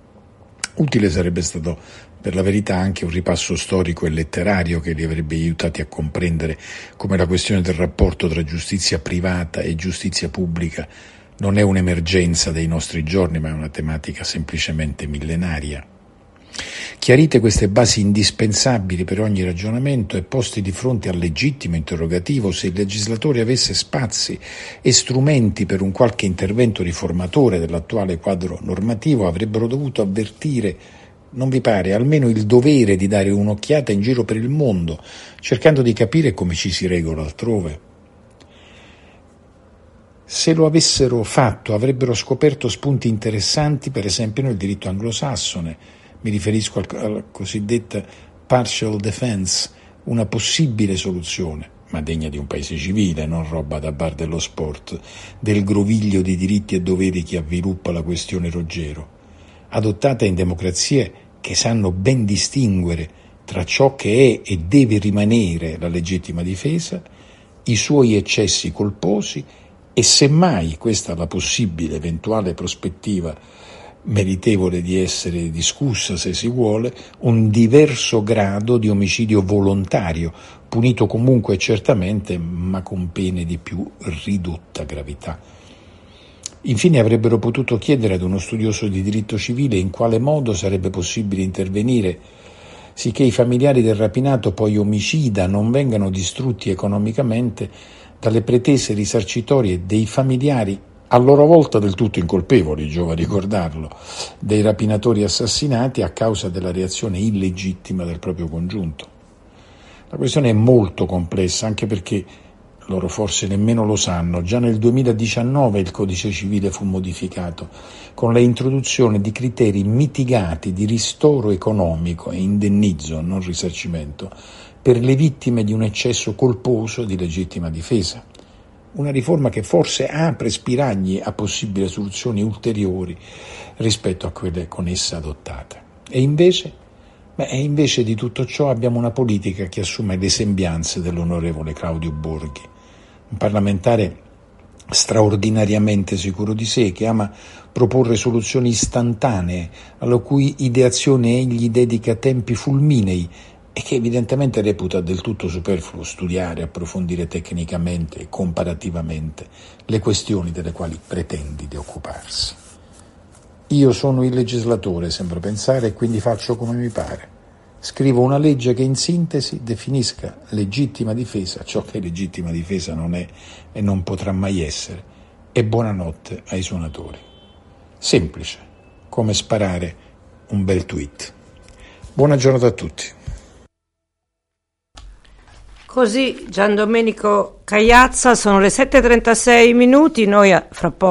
Speaker 10: Utile sarebbe stato per la verità anche un ripasso storico e letterario che li avrebbe aiutati a comprendere come la questione del rapporto tra giustizia privata e giustizia pubblica non è un'emergenza dei nostri giorni, ma è una tematica semplicemente millenaria. Chiarite queste basi indispensabili per ogni ragionamento e posti di fronte al legittimo interrogativo se il legislatore avesse spazi e strumenti per un qualche intervento riformatore dell'attuale quadro normativo, avrebbero dovuto avvertire, non vi pare, almeno il dovere di dare un'occhiata in giro per il mondo, cercando di capire come ci si regola altrove? Se lo avessero fatto avrebbero scoperto spunti interessanti, per esempio nel diritto anglosassone. Mi riferisco al, alla cosiddetta partial defense, una possibile soluzione, ma degna di un paese civile, non roba da bar dello sport, del groviglio di diritti e doveri che avviluppa la questione Roggero, adottata in democrazie che sanno ben distinguere tra ciò che è e deve rimanere la legittima difesa, i suoi eccessi colposi e semmai, questa è la possibile eventuale prospettiva meritevole di essere discussa se si vuole, un diverso grado di omicidio volontario, punito comunque e certamente, ma con pene di più ridotta gravità. Infine avrebbero potuto chiedere ad uno studioso di diritto civile in quale modo sarebbe possibile intervenire sicché i familiari del rapinato poi omicida non vengano distrutti economicamente dalle pretese risarcitorie dei familiari, a loro volta del tutto incolpevoli, giova ricordarlo, dei rapinatori assassinati a causa della reazione illegittima del proprio congiunto. La questione è molto complessa, anche perché loro forse nemmeno lo sanno, già nel duemiladiciannove il codice civile fu modificato con la introduzione di criteri mitigati di ristoro economico e indennizzo, non risarcimento, per le vittime di un eccesso colposo di legittima difesa. Una riforma che forse apre spiragli a possibili soluzioni ulteriori rispetto a quelle con essa adottate. E invece, beh, invece di tutto ciò abbiamo una politica che assume le sembianze dell'onorevole Claudio Borghi, un parlamentare straordinariamente sicuro di sé, che ama proporre soluzioni istantanee, alla cui ideazione egli dedica tempi fulminei e che evidentemente reputa del tutto superfluo studiare, approfondire tecnicamente e comparativamente le questioni delle quali pretendi di occuparsi. Io sono il legislatore, sembra pensare, e quindi faccio come mi pare. Scrivo una legge che in sintesi definisca legittima difesa ciò che legittima difesa non è e non potrà mai essere, e buonanotte ai suonatori. Semplice, come sparare un bel tweet. Buona giornata a tutti.
Speaker 6: Così Gian Domenico Cagliazza, sono le sette e trentasei minuti, noi fra poco